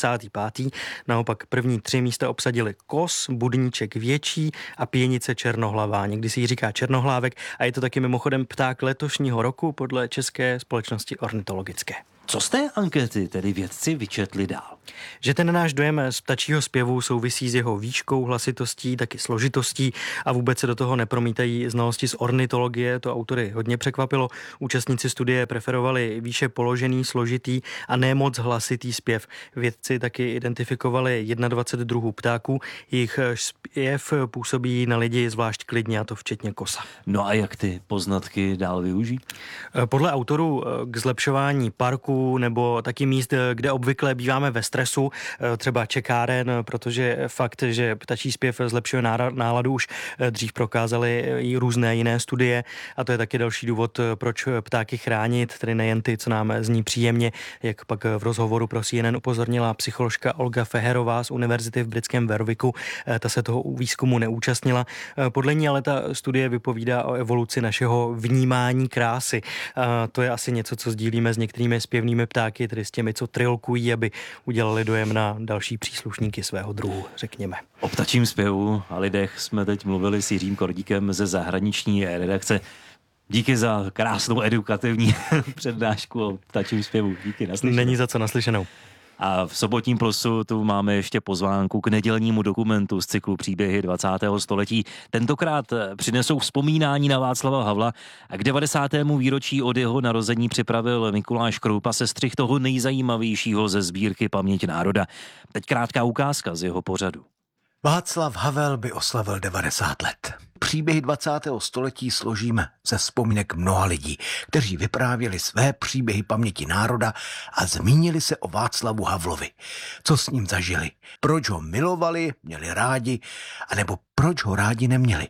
85. Naopak první 3 místa obsadili kos, budníček větší a pěnice černohlavá. Někdy si ji říká černohlávek a je to taky mimochodem pták letošního roku podle České společnosti ornitologické. Co z té ankety tedy vědci vyčetli dál? Že ten náš dojem z ptačího zpěvu souvisí s jeho výškou, hlasitostí, taky složitostí a vůbec se do toho nepromítají znalosti z ornitologie, to autory hodně překvapilo. Účastníci studie preferovali výše položený, složitý a ne moc hlasitý zpěv. Vědci taky identifikovali 21 druhů ptáků, jejich zpěv působí na lidi zvlášť klidně, a to včetně kosa. No a jak ty poznatky dál využít? Podle autorů k zlepšování parku nebo taky míst, kde obvykle býváme ve stresu, třeba čekáren, protože fakt, že ptačí zpěv zlepšuje náladu, už dřív prokázaly i různé jiné studie a to je taky další důvod, proč ptáky chránit, tedy nejen ty, co nám zní příjemně, jak pak v rozhovoru pro CNN upozornila psycholožka Olga Feherová z univerzity v britském Warwicku. Ta se toho výzkumu neúčastnila. Podle ní ale ta studie vypovídá o evoluci našeho vnímání krásy. To je asi něco, co sdílíme s některými zpěvnými ptáky, tedy s těmi, co trilkují, aby udělali dojem na další příslušníky svého druhu, řekněme. O ptačím zpěvu a lidech jsme teď mluvili s Jiřím Kordíkem ze zahraniční redakce. Díky za krásnou edukativní přednášku o ptačím zpěvu. Díky, naslyšenou. Není za co, naslyšenou. A v sobotním Plusu tu máme ještě pozvánku k nedělnímu dokumentu z cyklu Příběhy 20. století. Tentokrát přinesou vzpomínání na Václava Havla a k 90. výročí od jeho narození připravil Mikuláš Kroupa sestřih toho nejzajímavějšího ze sbírky Paměť národa. Teď krátká ukázka z jeho pořadu. Václav Havel by oslavil 90 let. Příběhy 20. století složíme ze vzpomínek mnoha lidí, kteří vyprávěli své příběhy paměti národa a zmínili se o Václavu Havlovi. Co s ním zažili, proč ho milovali, měli rádi, anebo proč ho rádi neměli.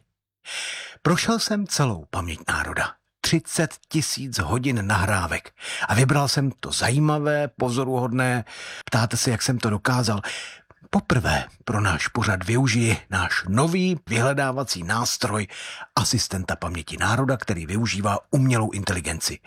Prošel jsem celou paměť národa. 30 000 hodin nahrávek a vybral jsem to zajímavé, pozoruhodné. Ptáte se, jak jsem to dokázal. Poprvé pro náš pořad využiji náš nový vyhledávací nástroj asistenta paměti národa, který využívá umělou inteligenci.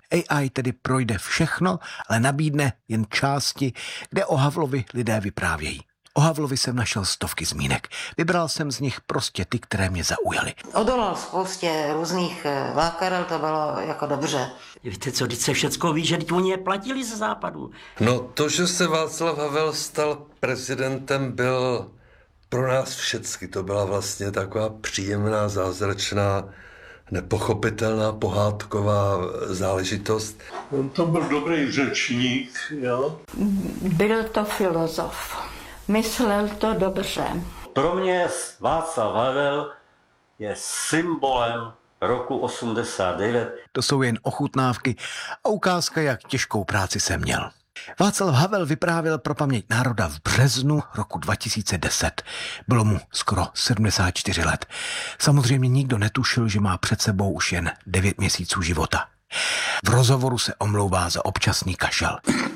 AI tedy projde všechno, ale nabídne jen části, kde o Havlovi lidé vyprávějí. O Havlovi jsem našel stovky zmínek. Vybral jsem z nich prostě ty, které mě zaujaly. Odolal spoustě různých lákadel, to bylo jako dobře. Víte co, teď se všecko ví, že oni je platili ze západu. No to, že se Václav Havel stal prezidentem, byl pro nás všecky. To byla vlastně taková příjemná, zázračná, nepochopitelná, pohádková záležitost. On to byl dobrý řečník, jo? Byl to filozof. Myslel to dobře. Pro mě Václav Havel je symbolem roku 89. To jsou jen ochutnávky a ukázka, jak těžkou práci jsem měl. Václav Havel vyprávěl pro Paměť národa v březnu roku 2010. Bylo mu skoro 74 let. Samozřejmě nikdo netušil, že má před sebou už jen 9 měsíců života. V rozhovoru se omlouvá za občasný kašel.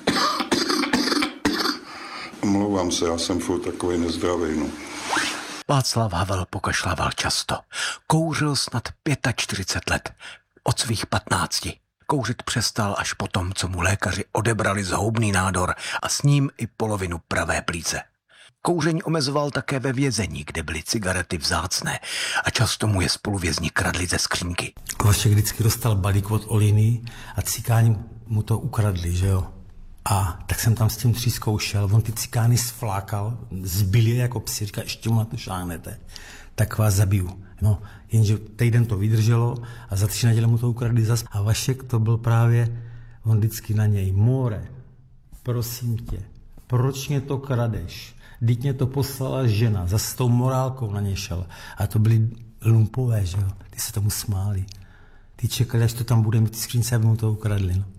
Omlouvám se, já jsem furt takovej nezdravý, no. Václav Havel pokašlával často. Kouřil snad 45 let. Od svých 15. Kouřit přestal až potom, co mu lékaři odebrali zhoubný nádor a s ním i polovinu pravé plíce. Kouření omezoval také ve vězení, kde byly cigarety vzácné a často mu je spoluvězni kradli ze skřínky. Vašek vždycky dostal balík od Oliny a cikáni mu to ukradli, že jo? A tak jsem tam s tím třískou šel, on ty cikány sflákal, zbyl je jako psi, říká, ještě mu na to šáhnete, tak vás zabiju. No, jenže týden to vydrželo a za 3 neděle mu to ukradli zas. A Vašek to byl právě On vždycky na něj: More, prosím tě, proč mě to kradeš? Vždyť mě to poslala žena, zase s tou morálkou na ně šel. A to byli lumpové, že jo? Ty se tomu smáli. Ty čekali, až to tam bude mít skřínce, aby mu to ukradli. No.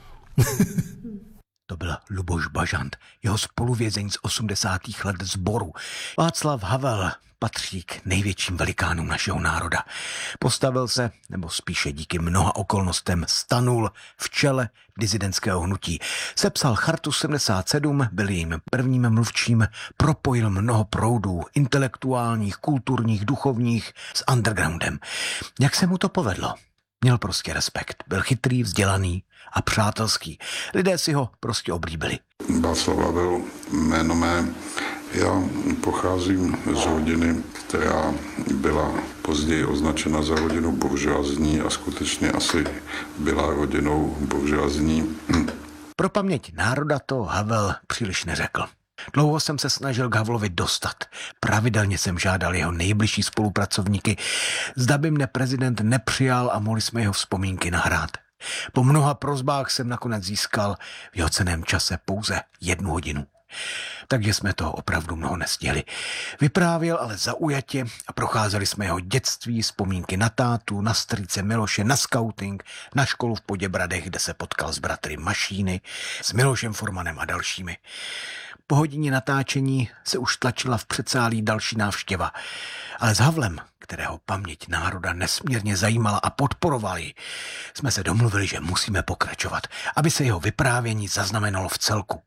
To byl Luboš Bažant, jeho spoluvězeň z 80. let Sboru. Václav Havel patří k největším velikánům našeho národa. Postavil se, nebo spíše díky mnoha okolnostem stanul v čele disidentského hnutí. Sepsal Chartu 77, byl jejím prvním mluvčím, propojil mnoho proudů, intelektuálních, kulturních, duchovních s undergroundem. Jak se mu to povedlo? Měl prostě respekt, byl chytrý, vzdělaný a přátelský. Lidé si ho prostě oblíbili. Václav Havel, jméno mé. Já pocházím z rodiny, která byla později označena za rodinu buržoazní a skutečně asi byla rodinou buržoazní. Pro paměť národa to Havel příliš neřekl. Dlouho jsem se snažil k Havlovi dostat. Pravidelně jsem žádal jeho nejbližší spolupracovníky, zda by mne prezident nepřijal a mohli jsme jeho vzpomínky nahrát. Po mnoha prosbách jsem nakonec získal v jeho cenném čase pouze 1 hodinu. Takže jsme toho opravdu mnoho nestihli. Vyprávěl ale zaujatě a procházeli jsme jeho dětství, vzpomínky na tátu, na strýce Miloše, na skauting, na školu v Poděbradech, kde se potkal s bratry Mašíny, s Milošem Formanem a dalšími. Po hodině natáčení se už tlačila v předsálí další návštěva. Ale s Havlem, kterého paměť národa nesmírně zajímala a podporoval ji, jsme se domluvili, že musíme pokračovat, aby se jeho vyprávění zaznamenalo v celku.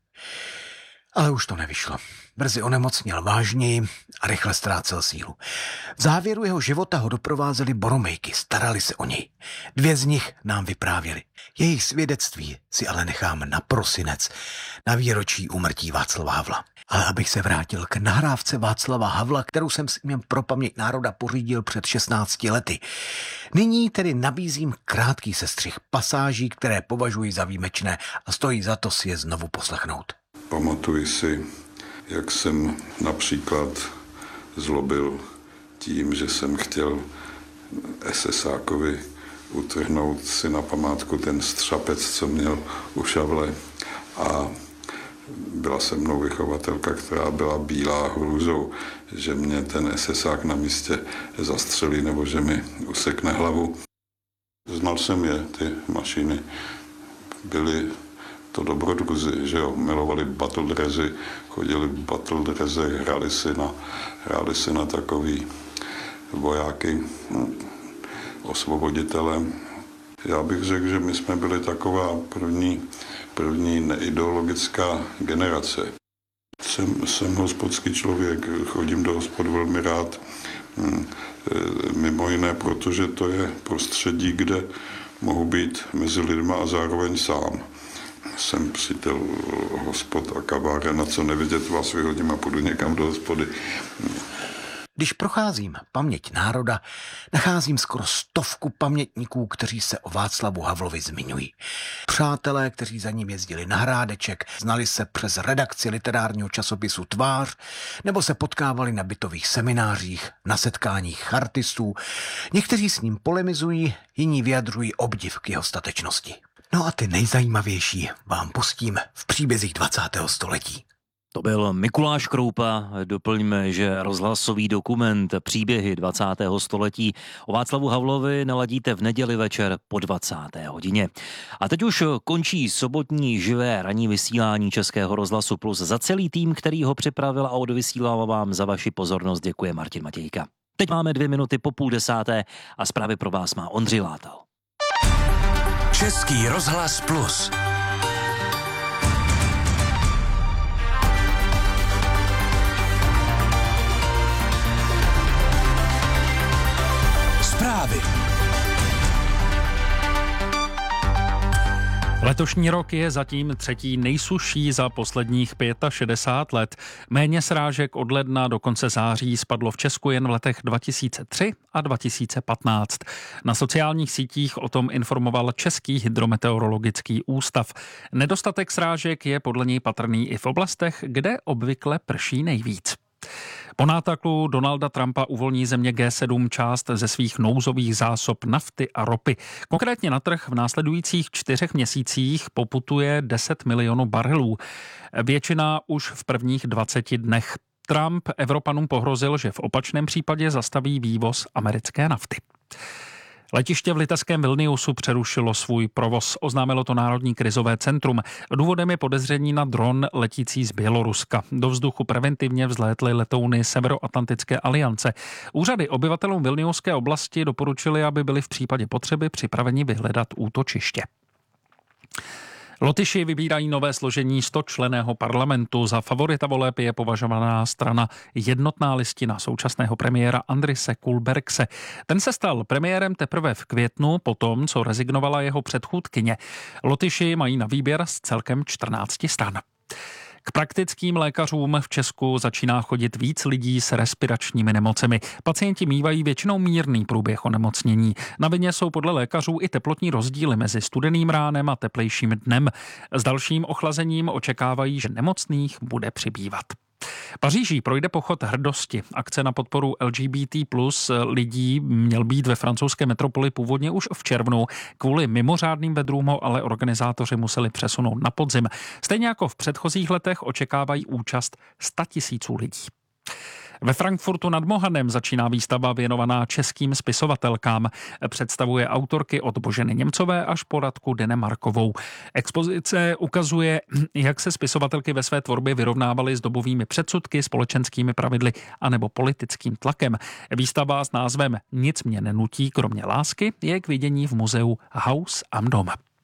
Ale už to nevyšlo. Brzy onemocněl vážněji a rychle ztrácel sílu. V závěru jeho života ho doprovázely boromejky, starali se o něj. 2 z nich nám vyprávěli. Jejich svědectví si ale nechám na prosinec, na výročí úmrtí Václava Havla. Ale abych se vrátil k nahrávce Václava Havla, kterou jsem s ním pro paměť národa pořídil před 16 lety. Nyní tedy nabízím krátký sestřih pasáží, které považuji za výjimečné a stojí za to si je znovu poslechnout. Pamatuji si, jak jsem například zlobil tím, že jsem chtěl SSákovi utrhnout si na památku ten střapec, co měl u šavle, a byla se mnou vychovatelka, která byla bílá hrůzou, že mě ten SSák na místě zastřelí nebo že mi usekne hlavu. Znal jsem je, ty Mašíny. Byly to dobrodruzi, že jo, milovali battle dressy, chodili v battle dressech, hráli si na takový vojáky, osvoboditele. Já bych řekl, že my jsme byli taková první neideologická generace. Jsem hospodský člověk, chodím do hospod velmi rád, mimo jiné, protože to je prostředí, kde mohu být mezi lidma a zároveň sám. Jsem přítel hospod a kaváren, a co nevidět, vás vyhodím a půjdu někam do hospody. Když procházím paměť národa, nacházím skoro 100 pamětníků, kteří se o Václavu Havlovi zmiňují. Přátelé, kteří za ním jezdili na Hrádeček, znali se přes redakci literárního časopisu Tvář, nebo se potkávali na bytových seminářích, na setkáních chartistů. Někteří s ním polemizují, jiní vyjadřují obdiv k jeho statečnosti. No a ty nejzajímavější vám pustím v příbězích 20. století. To byl Mikuláš Kroupa. Doplňme, že rozhlasový dokument Příběhy 20. století o Václavu Havlovi naladíte v neděli večer po 20. hodině. A teď už končí sobotní živé ranní vysílání Českého rozhlasu Plus. Za celý tým, který ho připravil a odvysílal, vám za vaši pozornost děkuje Martin Matějka. Teď máme 2 minuty po 9:30 a zprávy pro vás má Ondřej Látal. Český rozhlas Plus. Zprávy. Letošní rok je zatím 3. nejsušší za posledních 65 let. Méně srážek od ledna do konce září spadlo v Česku jen v letech 2003 a 2015. Na sociálních sítích o tom informoval Český hydrometeorologický ústav. Nedostatek srážek je podle něj patrný i v oblastech, kde obvykle prší nejvíc. Po nátlaku Donalda Trumpa uvolní země G7 část ze svých nouzových zásob nafty a ropy. Konkrétně na trh v následujících 4 měsících poputuje 10 milionů barelů. Většina už v prvních 20 dnech. Trump Evropanům pohrozil, že v opačném případě zastaví vývoz americké nafty. Letiště v litevském Vilniusu přerušilo svůj provoz, oznámilo to Národní krizové centrum. Důvodem je podezření na dron letící z Běloruska. Do vzduchu preventivně vzlétly letouny Severoatlantické aliance. Úřady obyvatelům Vilniuské oblasti doporučily, aby byli v případě potřeby připraveni vyhledat útočiště. Lotyši vybírají nové složení 100členného parlamentu. Za favorita voleb je považovaná strana Jednotná listina současného premiéra Andrise Kulbergse. Ten se stal premiérem teprve v květnu, potom, co rezignovala jeho předchůdkyně. Lotyši mají na výběr z celkem 14 stran. K praktickým lékařům v Česku začíná chodit víc lidí s respiračními nemocemi. Pacienti mívají většinou mírný průběh onemocnění. Na vině jsou podle lékařů i teplotní rozdíly mezi studeným ránem a teplejším dnem. S dalším ochlazením očekávají, že nemocných bude přibývat. Paříží projde pochod hrdosti. Akce na podporu LGBT+ lidí měl být ve francouzské metropoli původně už v červnu. Kvůli mimořádným vedrům ho ale organizátoři museli přesunout na podzim. Stejně jako v předchozích letech očekávají účast 100 000 lidí. Ve Frankfurtu nad Mohanem začíná výstava věnovaná českým spisovatelkám. Představuje autorky od Boženy Němcové až po Radku Denemarkovou. Expozice ukazuje, jak se spisovatelky ve své tvorbě vyrovnávaly s dobovými předsudky, společenskými pravidly anebo politickým tlakem. Výstava s názvem Nic mě nenutí, kromě lásky je k vidění v muzeu Haus am Dom.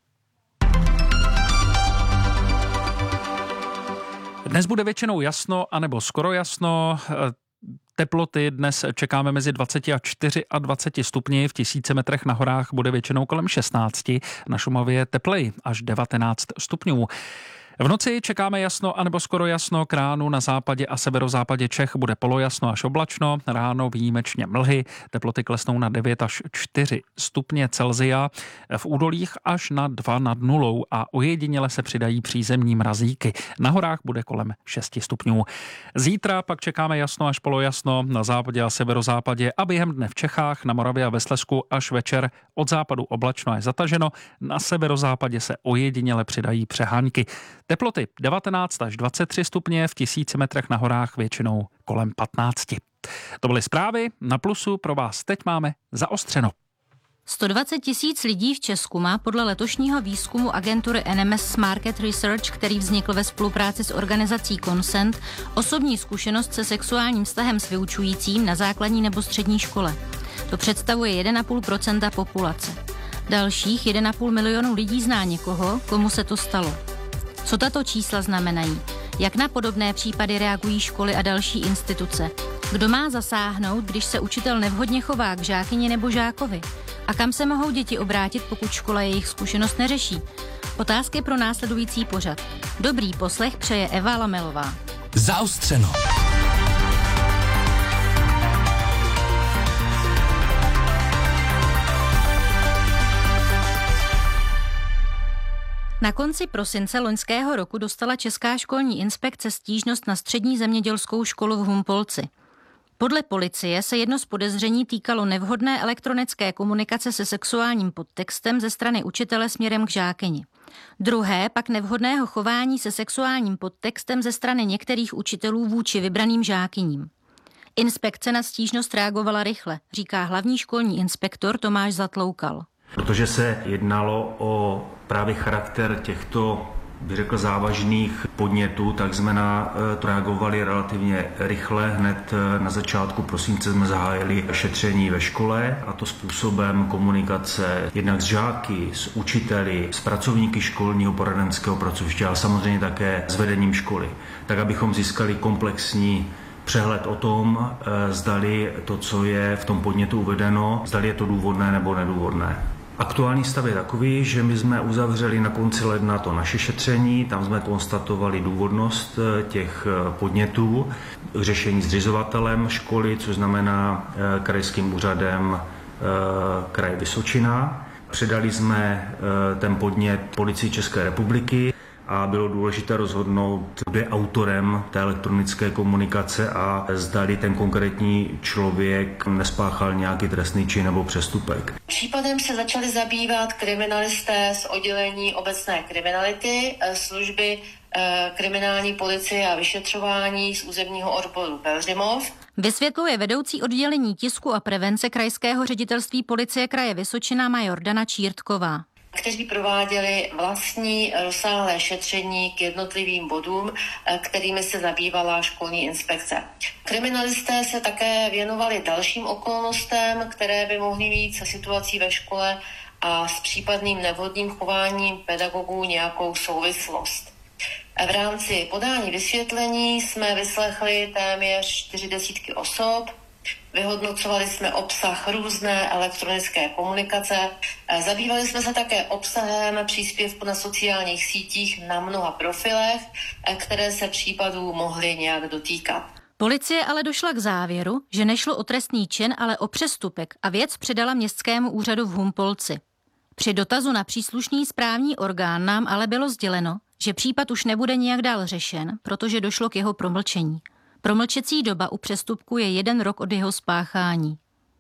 Dnes bude většinou jasno anebo skoro jasno. Teploty dnes čekáme mezi 24 a 20 stupni, v 1000 metrech na horách bude většinou kolem 16, na Šumavě tepleji až 19 stupňů. V noci čekáme jasno anebo skoro jasno, k ránu na západě a severozápadě Čech bude polojasno až oblačno, ráno výjimečně mlhy, teploty klesnou na 9 až 4 stupně Celsia, v údolích až na 2 nad nulou a ojediněle se přidají přízemní mrazíky. Na horách bude kolem 6 stupňů. Zítra pak čekáme jasno až polojasno na západě a severozápadě a během dne v Čechách, na Moravě a ve Slezsku až večer od západu oblačno až zataženo, na severozápadě se ojediněle přidají přehánky. Teploty 19 až 23 stupně, v 1000 metrech na horách většinou kolem 15. To byly zprávy, na Plusu pro vás teď máme zaostřeno. 120 000 lidí v Česku má podle letošního výzkumu agentury NMS Market Research, který vznikl ve spolupráci s organizací Consent, osobní zkušenost se sexuálním vztahem s vyučujícím na základní nebo střední škole. To představuje 1,5% populace. Dalších 1,5 milionu lidí zná někoho, komu se to stalo. Co tato čísla znamenají? Jak na podobné případy reagují školy a další instituce? Kdo má zasáhnout, když se učitel nevhodně chová k žákyni nebo žákovi? A kam se mohou děti obrátit, pokud škola jejich zkušenost neřeší? Otázky pro následující pořad. Dobrý poslech přeje Eva Lamelová. Zaostřeno. Na konci prosince loňského roku dostala Česká školní inspekce stížnost na střední zemědělskou školu v Humpolci. Podle policie se jedno z podezření týkalo nevhodné elektronické komunikace se sexuálním podtextem ze strany učitele směrem k žákyni. Druhé pak nevhodného chování se sexuálním podtextem ze strany některých učitelů vůči vybraným žákyním. Inspekce na stížnost reagovala rychle, říká hlavní školní inspektor Tomáš Zatloukal. Protože se jednalo o právě charakter těchto, bych řekl, závažných podnětů, tak jsme na to reagovali relativně rychle. Hned na začátku prosince jsme zahájili šetření ve škole, a to způsobem komunikace jednak s žáky, s učiteli, s pracovníky školního poradenského pracoviště, ale samozřejmě také s vedením školy, tak abychom získali komplexní přehled o tom, zdali to, co je v tom podnětu uvedeno, zdali je to důvodné nebo nedůvodné. Aktuální stav je takový, že my jsme uzavřeli na konci ledna to naše šetření, tam jsme konstatovali důvodnost těch podnětů, řešení zřizovatelem školy, což znamená krajským úřadem kraje Vysočina. Předali jsme ten podnět Policii České republiky a bylo důležité rozhodnout, kdo je autorem té elektronické komunikace a zdali ten konkrétní člověk nespáchal nějaký trestný čin nebo přestupek. Případem se začali zabývat kriminalisté z oddělení obecné kriminality, služby kriminální policie a vyšetřování z územního odboru Pelhřimov. Vysvětluje vedoucí oddělení tisku a prevence krajského ředitelství policie kraje Vysočina major Dana Čírtková, kteří prováděli vlastní rozsáhlé šetření k jednotlivým bodům, kterými se zabývala školní inspekce. Kriminalisté se také věnovali dalším okolnostem, které by mohly mít se situací ve škole a s případným nevhodným chováním pedagogů nějakou souvislost. V rámci podání vysvětlení jsme vyslechli téměř 40 osob, vyhodnocovali jsme obsah různé elektronické komunikace, zabývali jsme se také obsahem příspěvku na sociálních sítích na mnoha profilech, které se případů mohly nějak dotýkat. Policie ale došla k závěru, že nešlo o trestný čin, ale o přestupek a věc předala Městskému úřadu v Humpolci. Při dotazu na příslušný správní orgán nám ale bylo sděleno, že případ už nebude nijak dál řešen, protože došlo k jeho promlčení. Promlčecí doba u přestupku je 1 rok od jeho spáchání.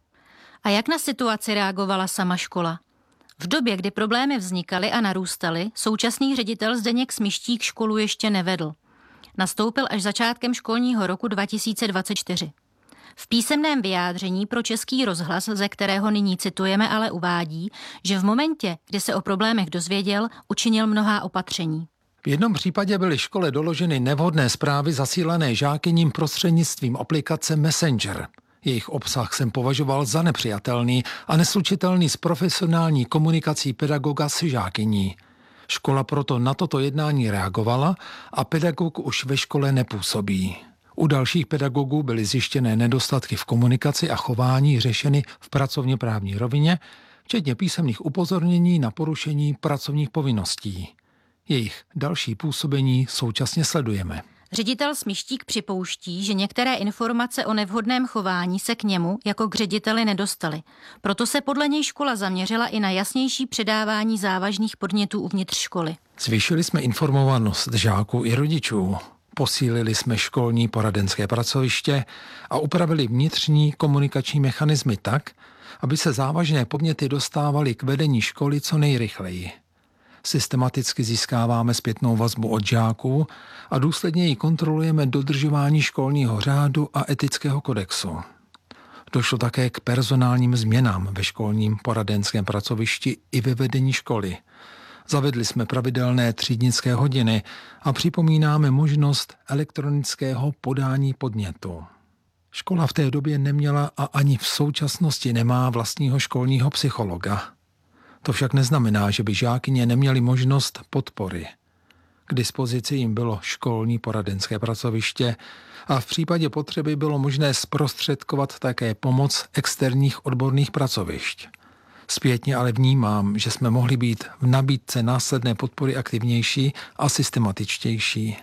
A jak na situaci reagovala sama škola? V době, kdy problémy vznikaly a narůstaly, současný ředitel Zdeněk Smištík školu ještě nevedl. Nastoupil až začátkem školního roku 2024. V písemném vyjádření pro Český rozhlas, ze kterého nyní citujeme, ale uvádí, že v momentě, kdy se o problémech dozvěděl, učinil mnohá opatření. V jednom případě byly škole doloženy nevhodné zprávy zasílané žákyním prostřednictvím aplikace Messenger. Jejich obsah jsem považoval za nepřijatelný a neslučitelný s profesionální komunikací pedagoga s žákyní. Škola proto na toto jednání reagovala a pedagog už ve škole nepůsobí. U dalších pedagogů byly zjištěné nedostatky v komunikaci a chování řešeny v pracovně právní rovině, včetně písemných upozornění na porušení pracovních povinností. Jejich další působení současně sledujeme. Ředitel Smištík připouští, že některé informace o nevhodném chování se k němu jako k řediteli nedostaly. Proto se podle něj škola zaměřila i na jasnější předávání závažných podnětů uvnitř školy. Zvýšili jsme informovanost žáků i rodičů. Posílili jsme školní poradenské pracoviště a upravili vnitřní komunikační mechanismy tak, aby se závažné podněty dostávaly k vedení školy co nejrychleji. Systematicky získáváme zpětnou vazbu od žáků a důsledně ji kontrolujeme dodržování školního řádu a etického kodexu. Došlo také k personálním změnám ve školním poradenském pracovišti i ve vedení školy. Zavedli jsme pravidelné třídnické hodiny a připomínáme možnost elektronického podání podnětu. Škola v té době neměla a ani v současnosti nemá vlastního školního psychologa. To však neznamená, že by žákyně neměly možnost podpory. K dispozici jim bylo školní poradenské pracoviště a v případě potřeby bylo možné zprostředkovat také pomoc externích odborných pracovišť. Zpětně ale vnímám, že jsme mohli být v nabídce následné podpory aktivnější a systematičtější.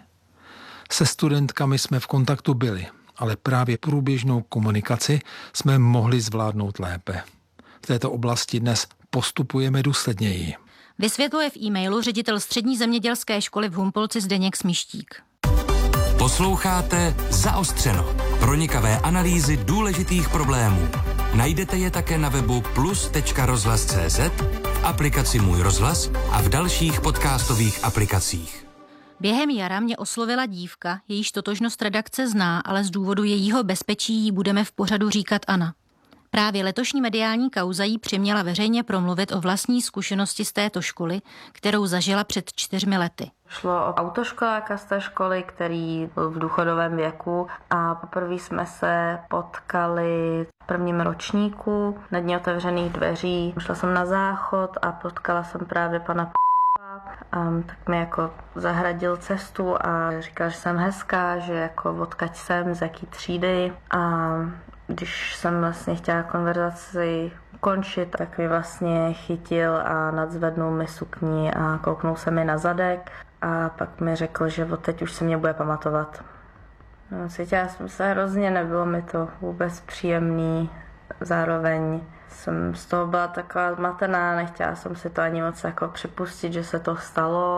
Se studentkami jsme v kontaktu byli, ale právě průběžnou komunikaci jsme mohli zvládnout lépe. V této oblasti dnes postupujeme důsledněji. Vysvětluje v e-mailu ředitel Střední zemědělské školy v Humpolci Zdeněk Smištík. Posloucháte Zaostřeno. Pronikavé analýzy důležitých problémů. Najdete je také na webu plus.rozhlas.cz, v aplikaci Můj rozhlas a v dalších podcastových aplikacích. Během jara mě oslovila dívka, jejíž totožnost redakce zná, ale z důvodu jejího bezpečí jí budeme v pořadu říkat Anna. Právě letošní mediální kauza jí přiměla veřejně promluvit o vlastní zkušenosti z této školy, kterou zažila před 4 lety. Šlo o autoškoláka z té školy, který byl v důchodovém věku a poprvé jsme se potkali v prvním ročníku na dně otevřených dveří. Šla jsem na záchod a potkala jsem právě pana tak mi jako zahradil cestu a říkal, že jsem hezká, že jako odkaď jsem, z jaký třídy a když jsem vlastně chtěla konverzaci ukončit, tak mi vlastně chytil a nadzvednul mi sukni a kouknul se mi na zadek a pak mi řekl, že odteď už se mě bude pamatovat. No, cítila jsem se hrozně, nebylo mi to vůbec příjemný, zároveň jsem z toho byla taková zmatená, nechtěla jsem si to ani moc jako připustit, že se to stalo.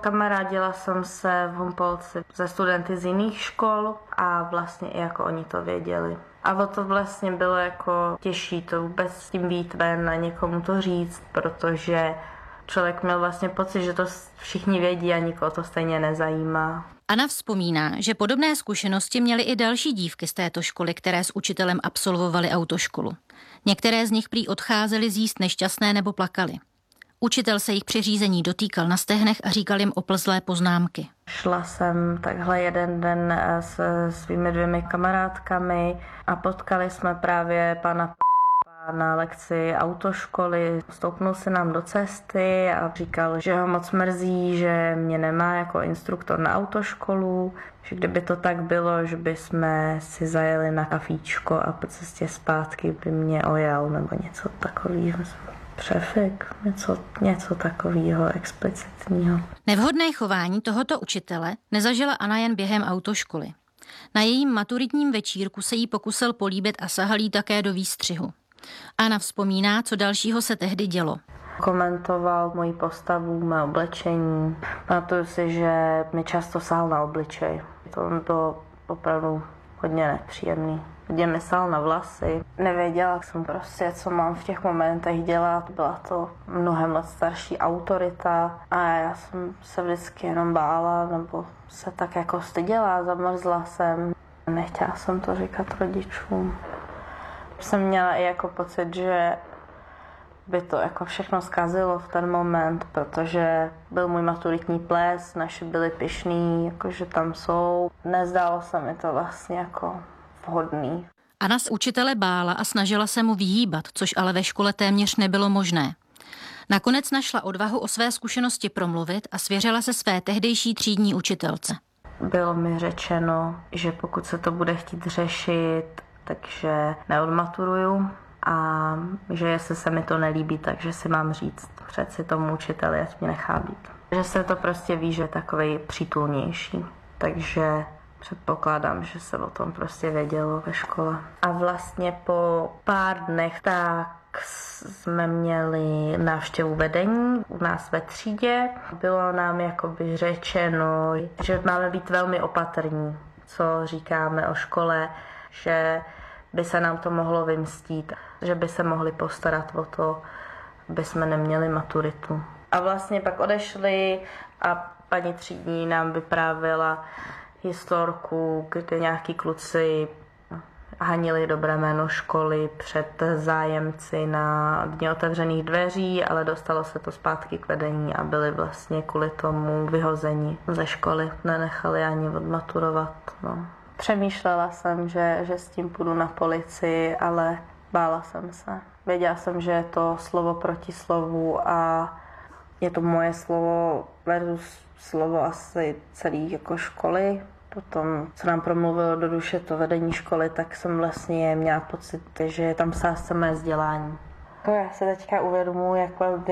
Kamarádila jsem se v Humpolci ze studenty z jiných škol a vlastně i jako oni to věděli. A o to vlastně bylo jako těžší to vůbec s tím být ven a někomu to říct, protože člověk měl vlastně pocit, že to všichni vědí a nikoho to stejně nezajímá. Anna vzpomíná, že podobné zkušenosti měly i další dívky z této školy, které s učitelem absolvovaly autoškolu. Některé z nich prý odcházely z jízd nešťastné nebo plakaly. Učitel se jich při řízení dotýkal na stehnech a říkal jim oplzlé poznámky. Šla jsem takhle jeden den se svými 2 kamarádkami a potkali jsme právě pana na lekci autoškoly. Stoupnul se nám do cesty a říkal, že ho moc mrzí, že mě nemá jako instruktor na autoškolu, že kdyby to tak bylo, že bychom si zajeli na kafíčko a po cestě zpátky by mě ojal nebo něco takového. Přefik, něco takového explicitního. Nevhodné chování tohoto učitele nezažila Anna jen během autoškoly. Na jejím maturitním večírku se jí pokusil políbit a sahal jí také do výstřihu. Anna vzpomíná, co dalšího se tehdy dělo. Komentoval moji postavu, mé oblečení. Pamatuju si, že mi často sahal na obličej. To bylo opravdu hodně nepříjemný. Hodně mi sahal na vlasy. Nevěděla jsem prostě, co mám v těch momentech dělat. Byla to mnohem let starší autorita a já jsem se vždycky jenom bála nebo se tak jako styděla, zamrzla jsem. Nechtěla jsem to říkat rodičům. Jsem měla i jako pocit, že by to jako všechno zkazilo v ten moment, protože byl můj maturitní ples, naši byli pyšní, jakože tam jsou. Nezdálo se mi to vlastně jako vhodný. Anna z učitele bála a snažila se mu vyhýbat, což ale ve škole téměř nebylo možné. Nakonec našla odvahu o své zkušenosti promluvit a svěřila se své tehdejší třídní učitelce. Bylo mi řečeno, že pokud se to bude chtít řešit, takže neodmaturuju a že jestli se mi to nelíbí, takže si mám říct přeci tomu učiteli, ať mě nechá být. Že se to prostě ví, že je takovej přítulnější, takže předpokládám, že se o tom prostě vědělo ve škole. A vlastně po pár dnech tak jsme měli návštěvu vedení u nás ve třídě. Bylo nám jakoby řečeno, že máme být velmi opatrní, co říkáme o škole, že by se nám to mohlo vymstít, že by se mohli postarat o to, aby jsme neměli maturitu. A vlastně pak odešli a paní třídní nám vyprávěla historku, kde nějaký kluci hanili dobré jméno školy před zájemci na dně otevřených dveří, ale dostalo se to zpátky k vedení a byli vlastně kvůli tomu vyhozeni ze školy. Nenechali ani odmaturovat. No. Přemýšlela jsem, že s tím půjdu na policii, ale bála jsem se. Věděla jsem, že je to slovo proti slovu a je to moje slovo versus slovo asi celý jako školy. Potom, co nám promluvilo do duše to vedení školy, tak jsem vlastně měla pocit, že je tam sázce mé vzdělání. Já se teďka uvědomuji,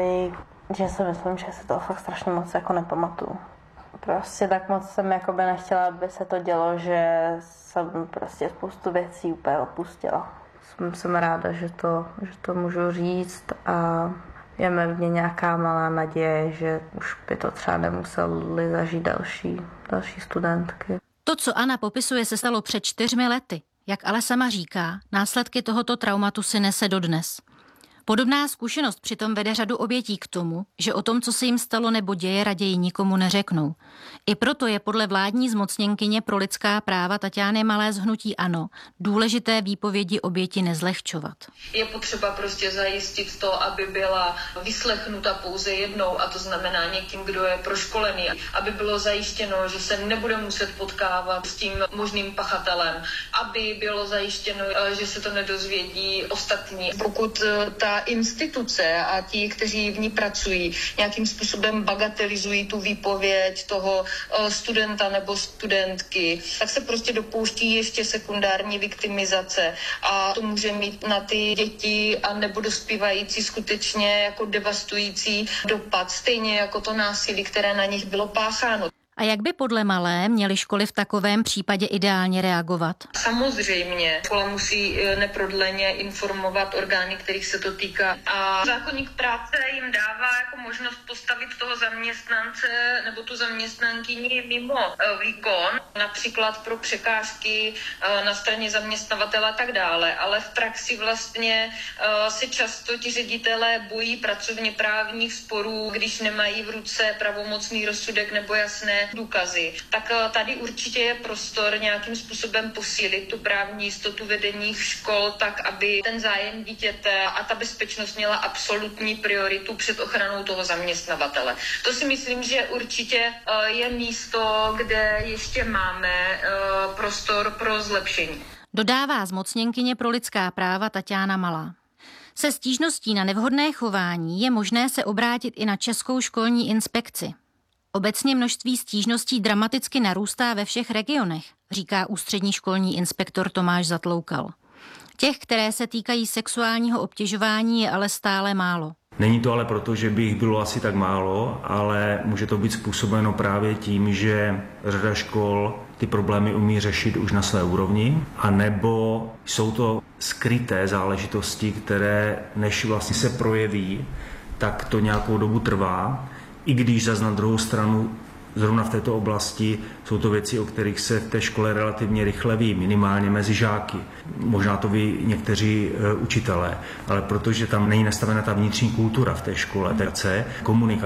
že si myslím, že si to fakt strašně moc jako nepamatuju. Prostě tak moc jsem nechtěla, aby se to dělo, že jsem prostě spoustu věcí úplně opustila. Jsem ráda, že to můžu říct a je ve mně nějaká malá naděje, že už by to třeba nemuseli zažít další studentky. To, co Anna popisuje, se stalo před 4 lety. Jak ale sama říká, následky tohoto traumatu si nese dodnes. Podobná zkušenost přitom vede řadu obětí k tomu, že o tom, co se jim stalo nebo děje, raději nikomu neřeknou. I proto je podle vládní zmocněnkyně pro lidská práva Taťány Malé z hnutí ANO důležité výpovědi oběti nezlehčovat. Je potřeba prostě zajistit to, aby byla vyslechnuta pouze jednou, a to znamená někým, kdo je proškolený, aby bylo zajištěno, že se nebude muset potkávat s tím možným pachatelem, aby bylo zajištěno, že se to nedozvědí ostatní. Pokud ta instituce a ti, kteří v ní pracují, nějakým způsobem bagatelizují tu výpověď toho studenta nebo studentky, tak se prostě dopouští ještě sekundární viktimizace a to může mít na ty děti a nebo dospívající skutečně jako devastující dopad, stejně jako to násilí, které na nich bylo pácháno. A jak by podle Malé měly školy v takovém případě ideálně reagovat? Samozřejmě, škola musí neprodleně informovat orgány, kterých se to týká. A zákoník práce jim dává jako možnost postavit toho zaměstnance nebo tu zaměstnankyni mimo výkon, například pro překážky na straně zaměstnavatele a tak dále. Ale v praxi vlastně se často ti ředitelé bojí pracovně právních sporů, když nemají v ruce pravomocný rozsudek nebo jasné důkazy. Tak tady určitě je prostor nějakým způsobem posílit tu právní jistotu vedení škol tak, aby ten zájem dítěte a ta bezpečnost měla absolutní prioritu před ochranou toho zaměstnavatele. To si myslím, že určitě je místo, kde ještě máme prostor pro zlepšení. Dodává zmocněnkyně pro lidská práva Taťána Malá. Se stížností na nevhodné chování je možné se obrátit i na Českou školní inspekci. Obecně množství stížností dramaticky narůstá ve všech regionech, říká ústřední školní inspektor Tomáš Zatloukal. Těch, které se týkají sexuálního obtěžování, je ale stále málo. Není to ale proto, že by jich bylo asi tak málo, ale může to být způsobeno právě tím, že řada škol ty problémy umí řešit už na své úrovni, anebo jsou to skryté záležitosti, které než vlastně se projeví, tak to nějakou dobu trvá, i když zas na druhou stranu zrovna v této oblasti jsou to věci, o kterých se v té škole relativně rychle ví, minimálně mezi žáky. Možná to ví někteří učitelé, ale protože tam není nastavena ta vnitřní kultura v té škole, komunikace,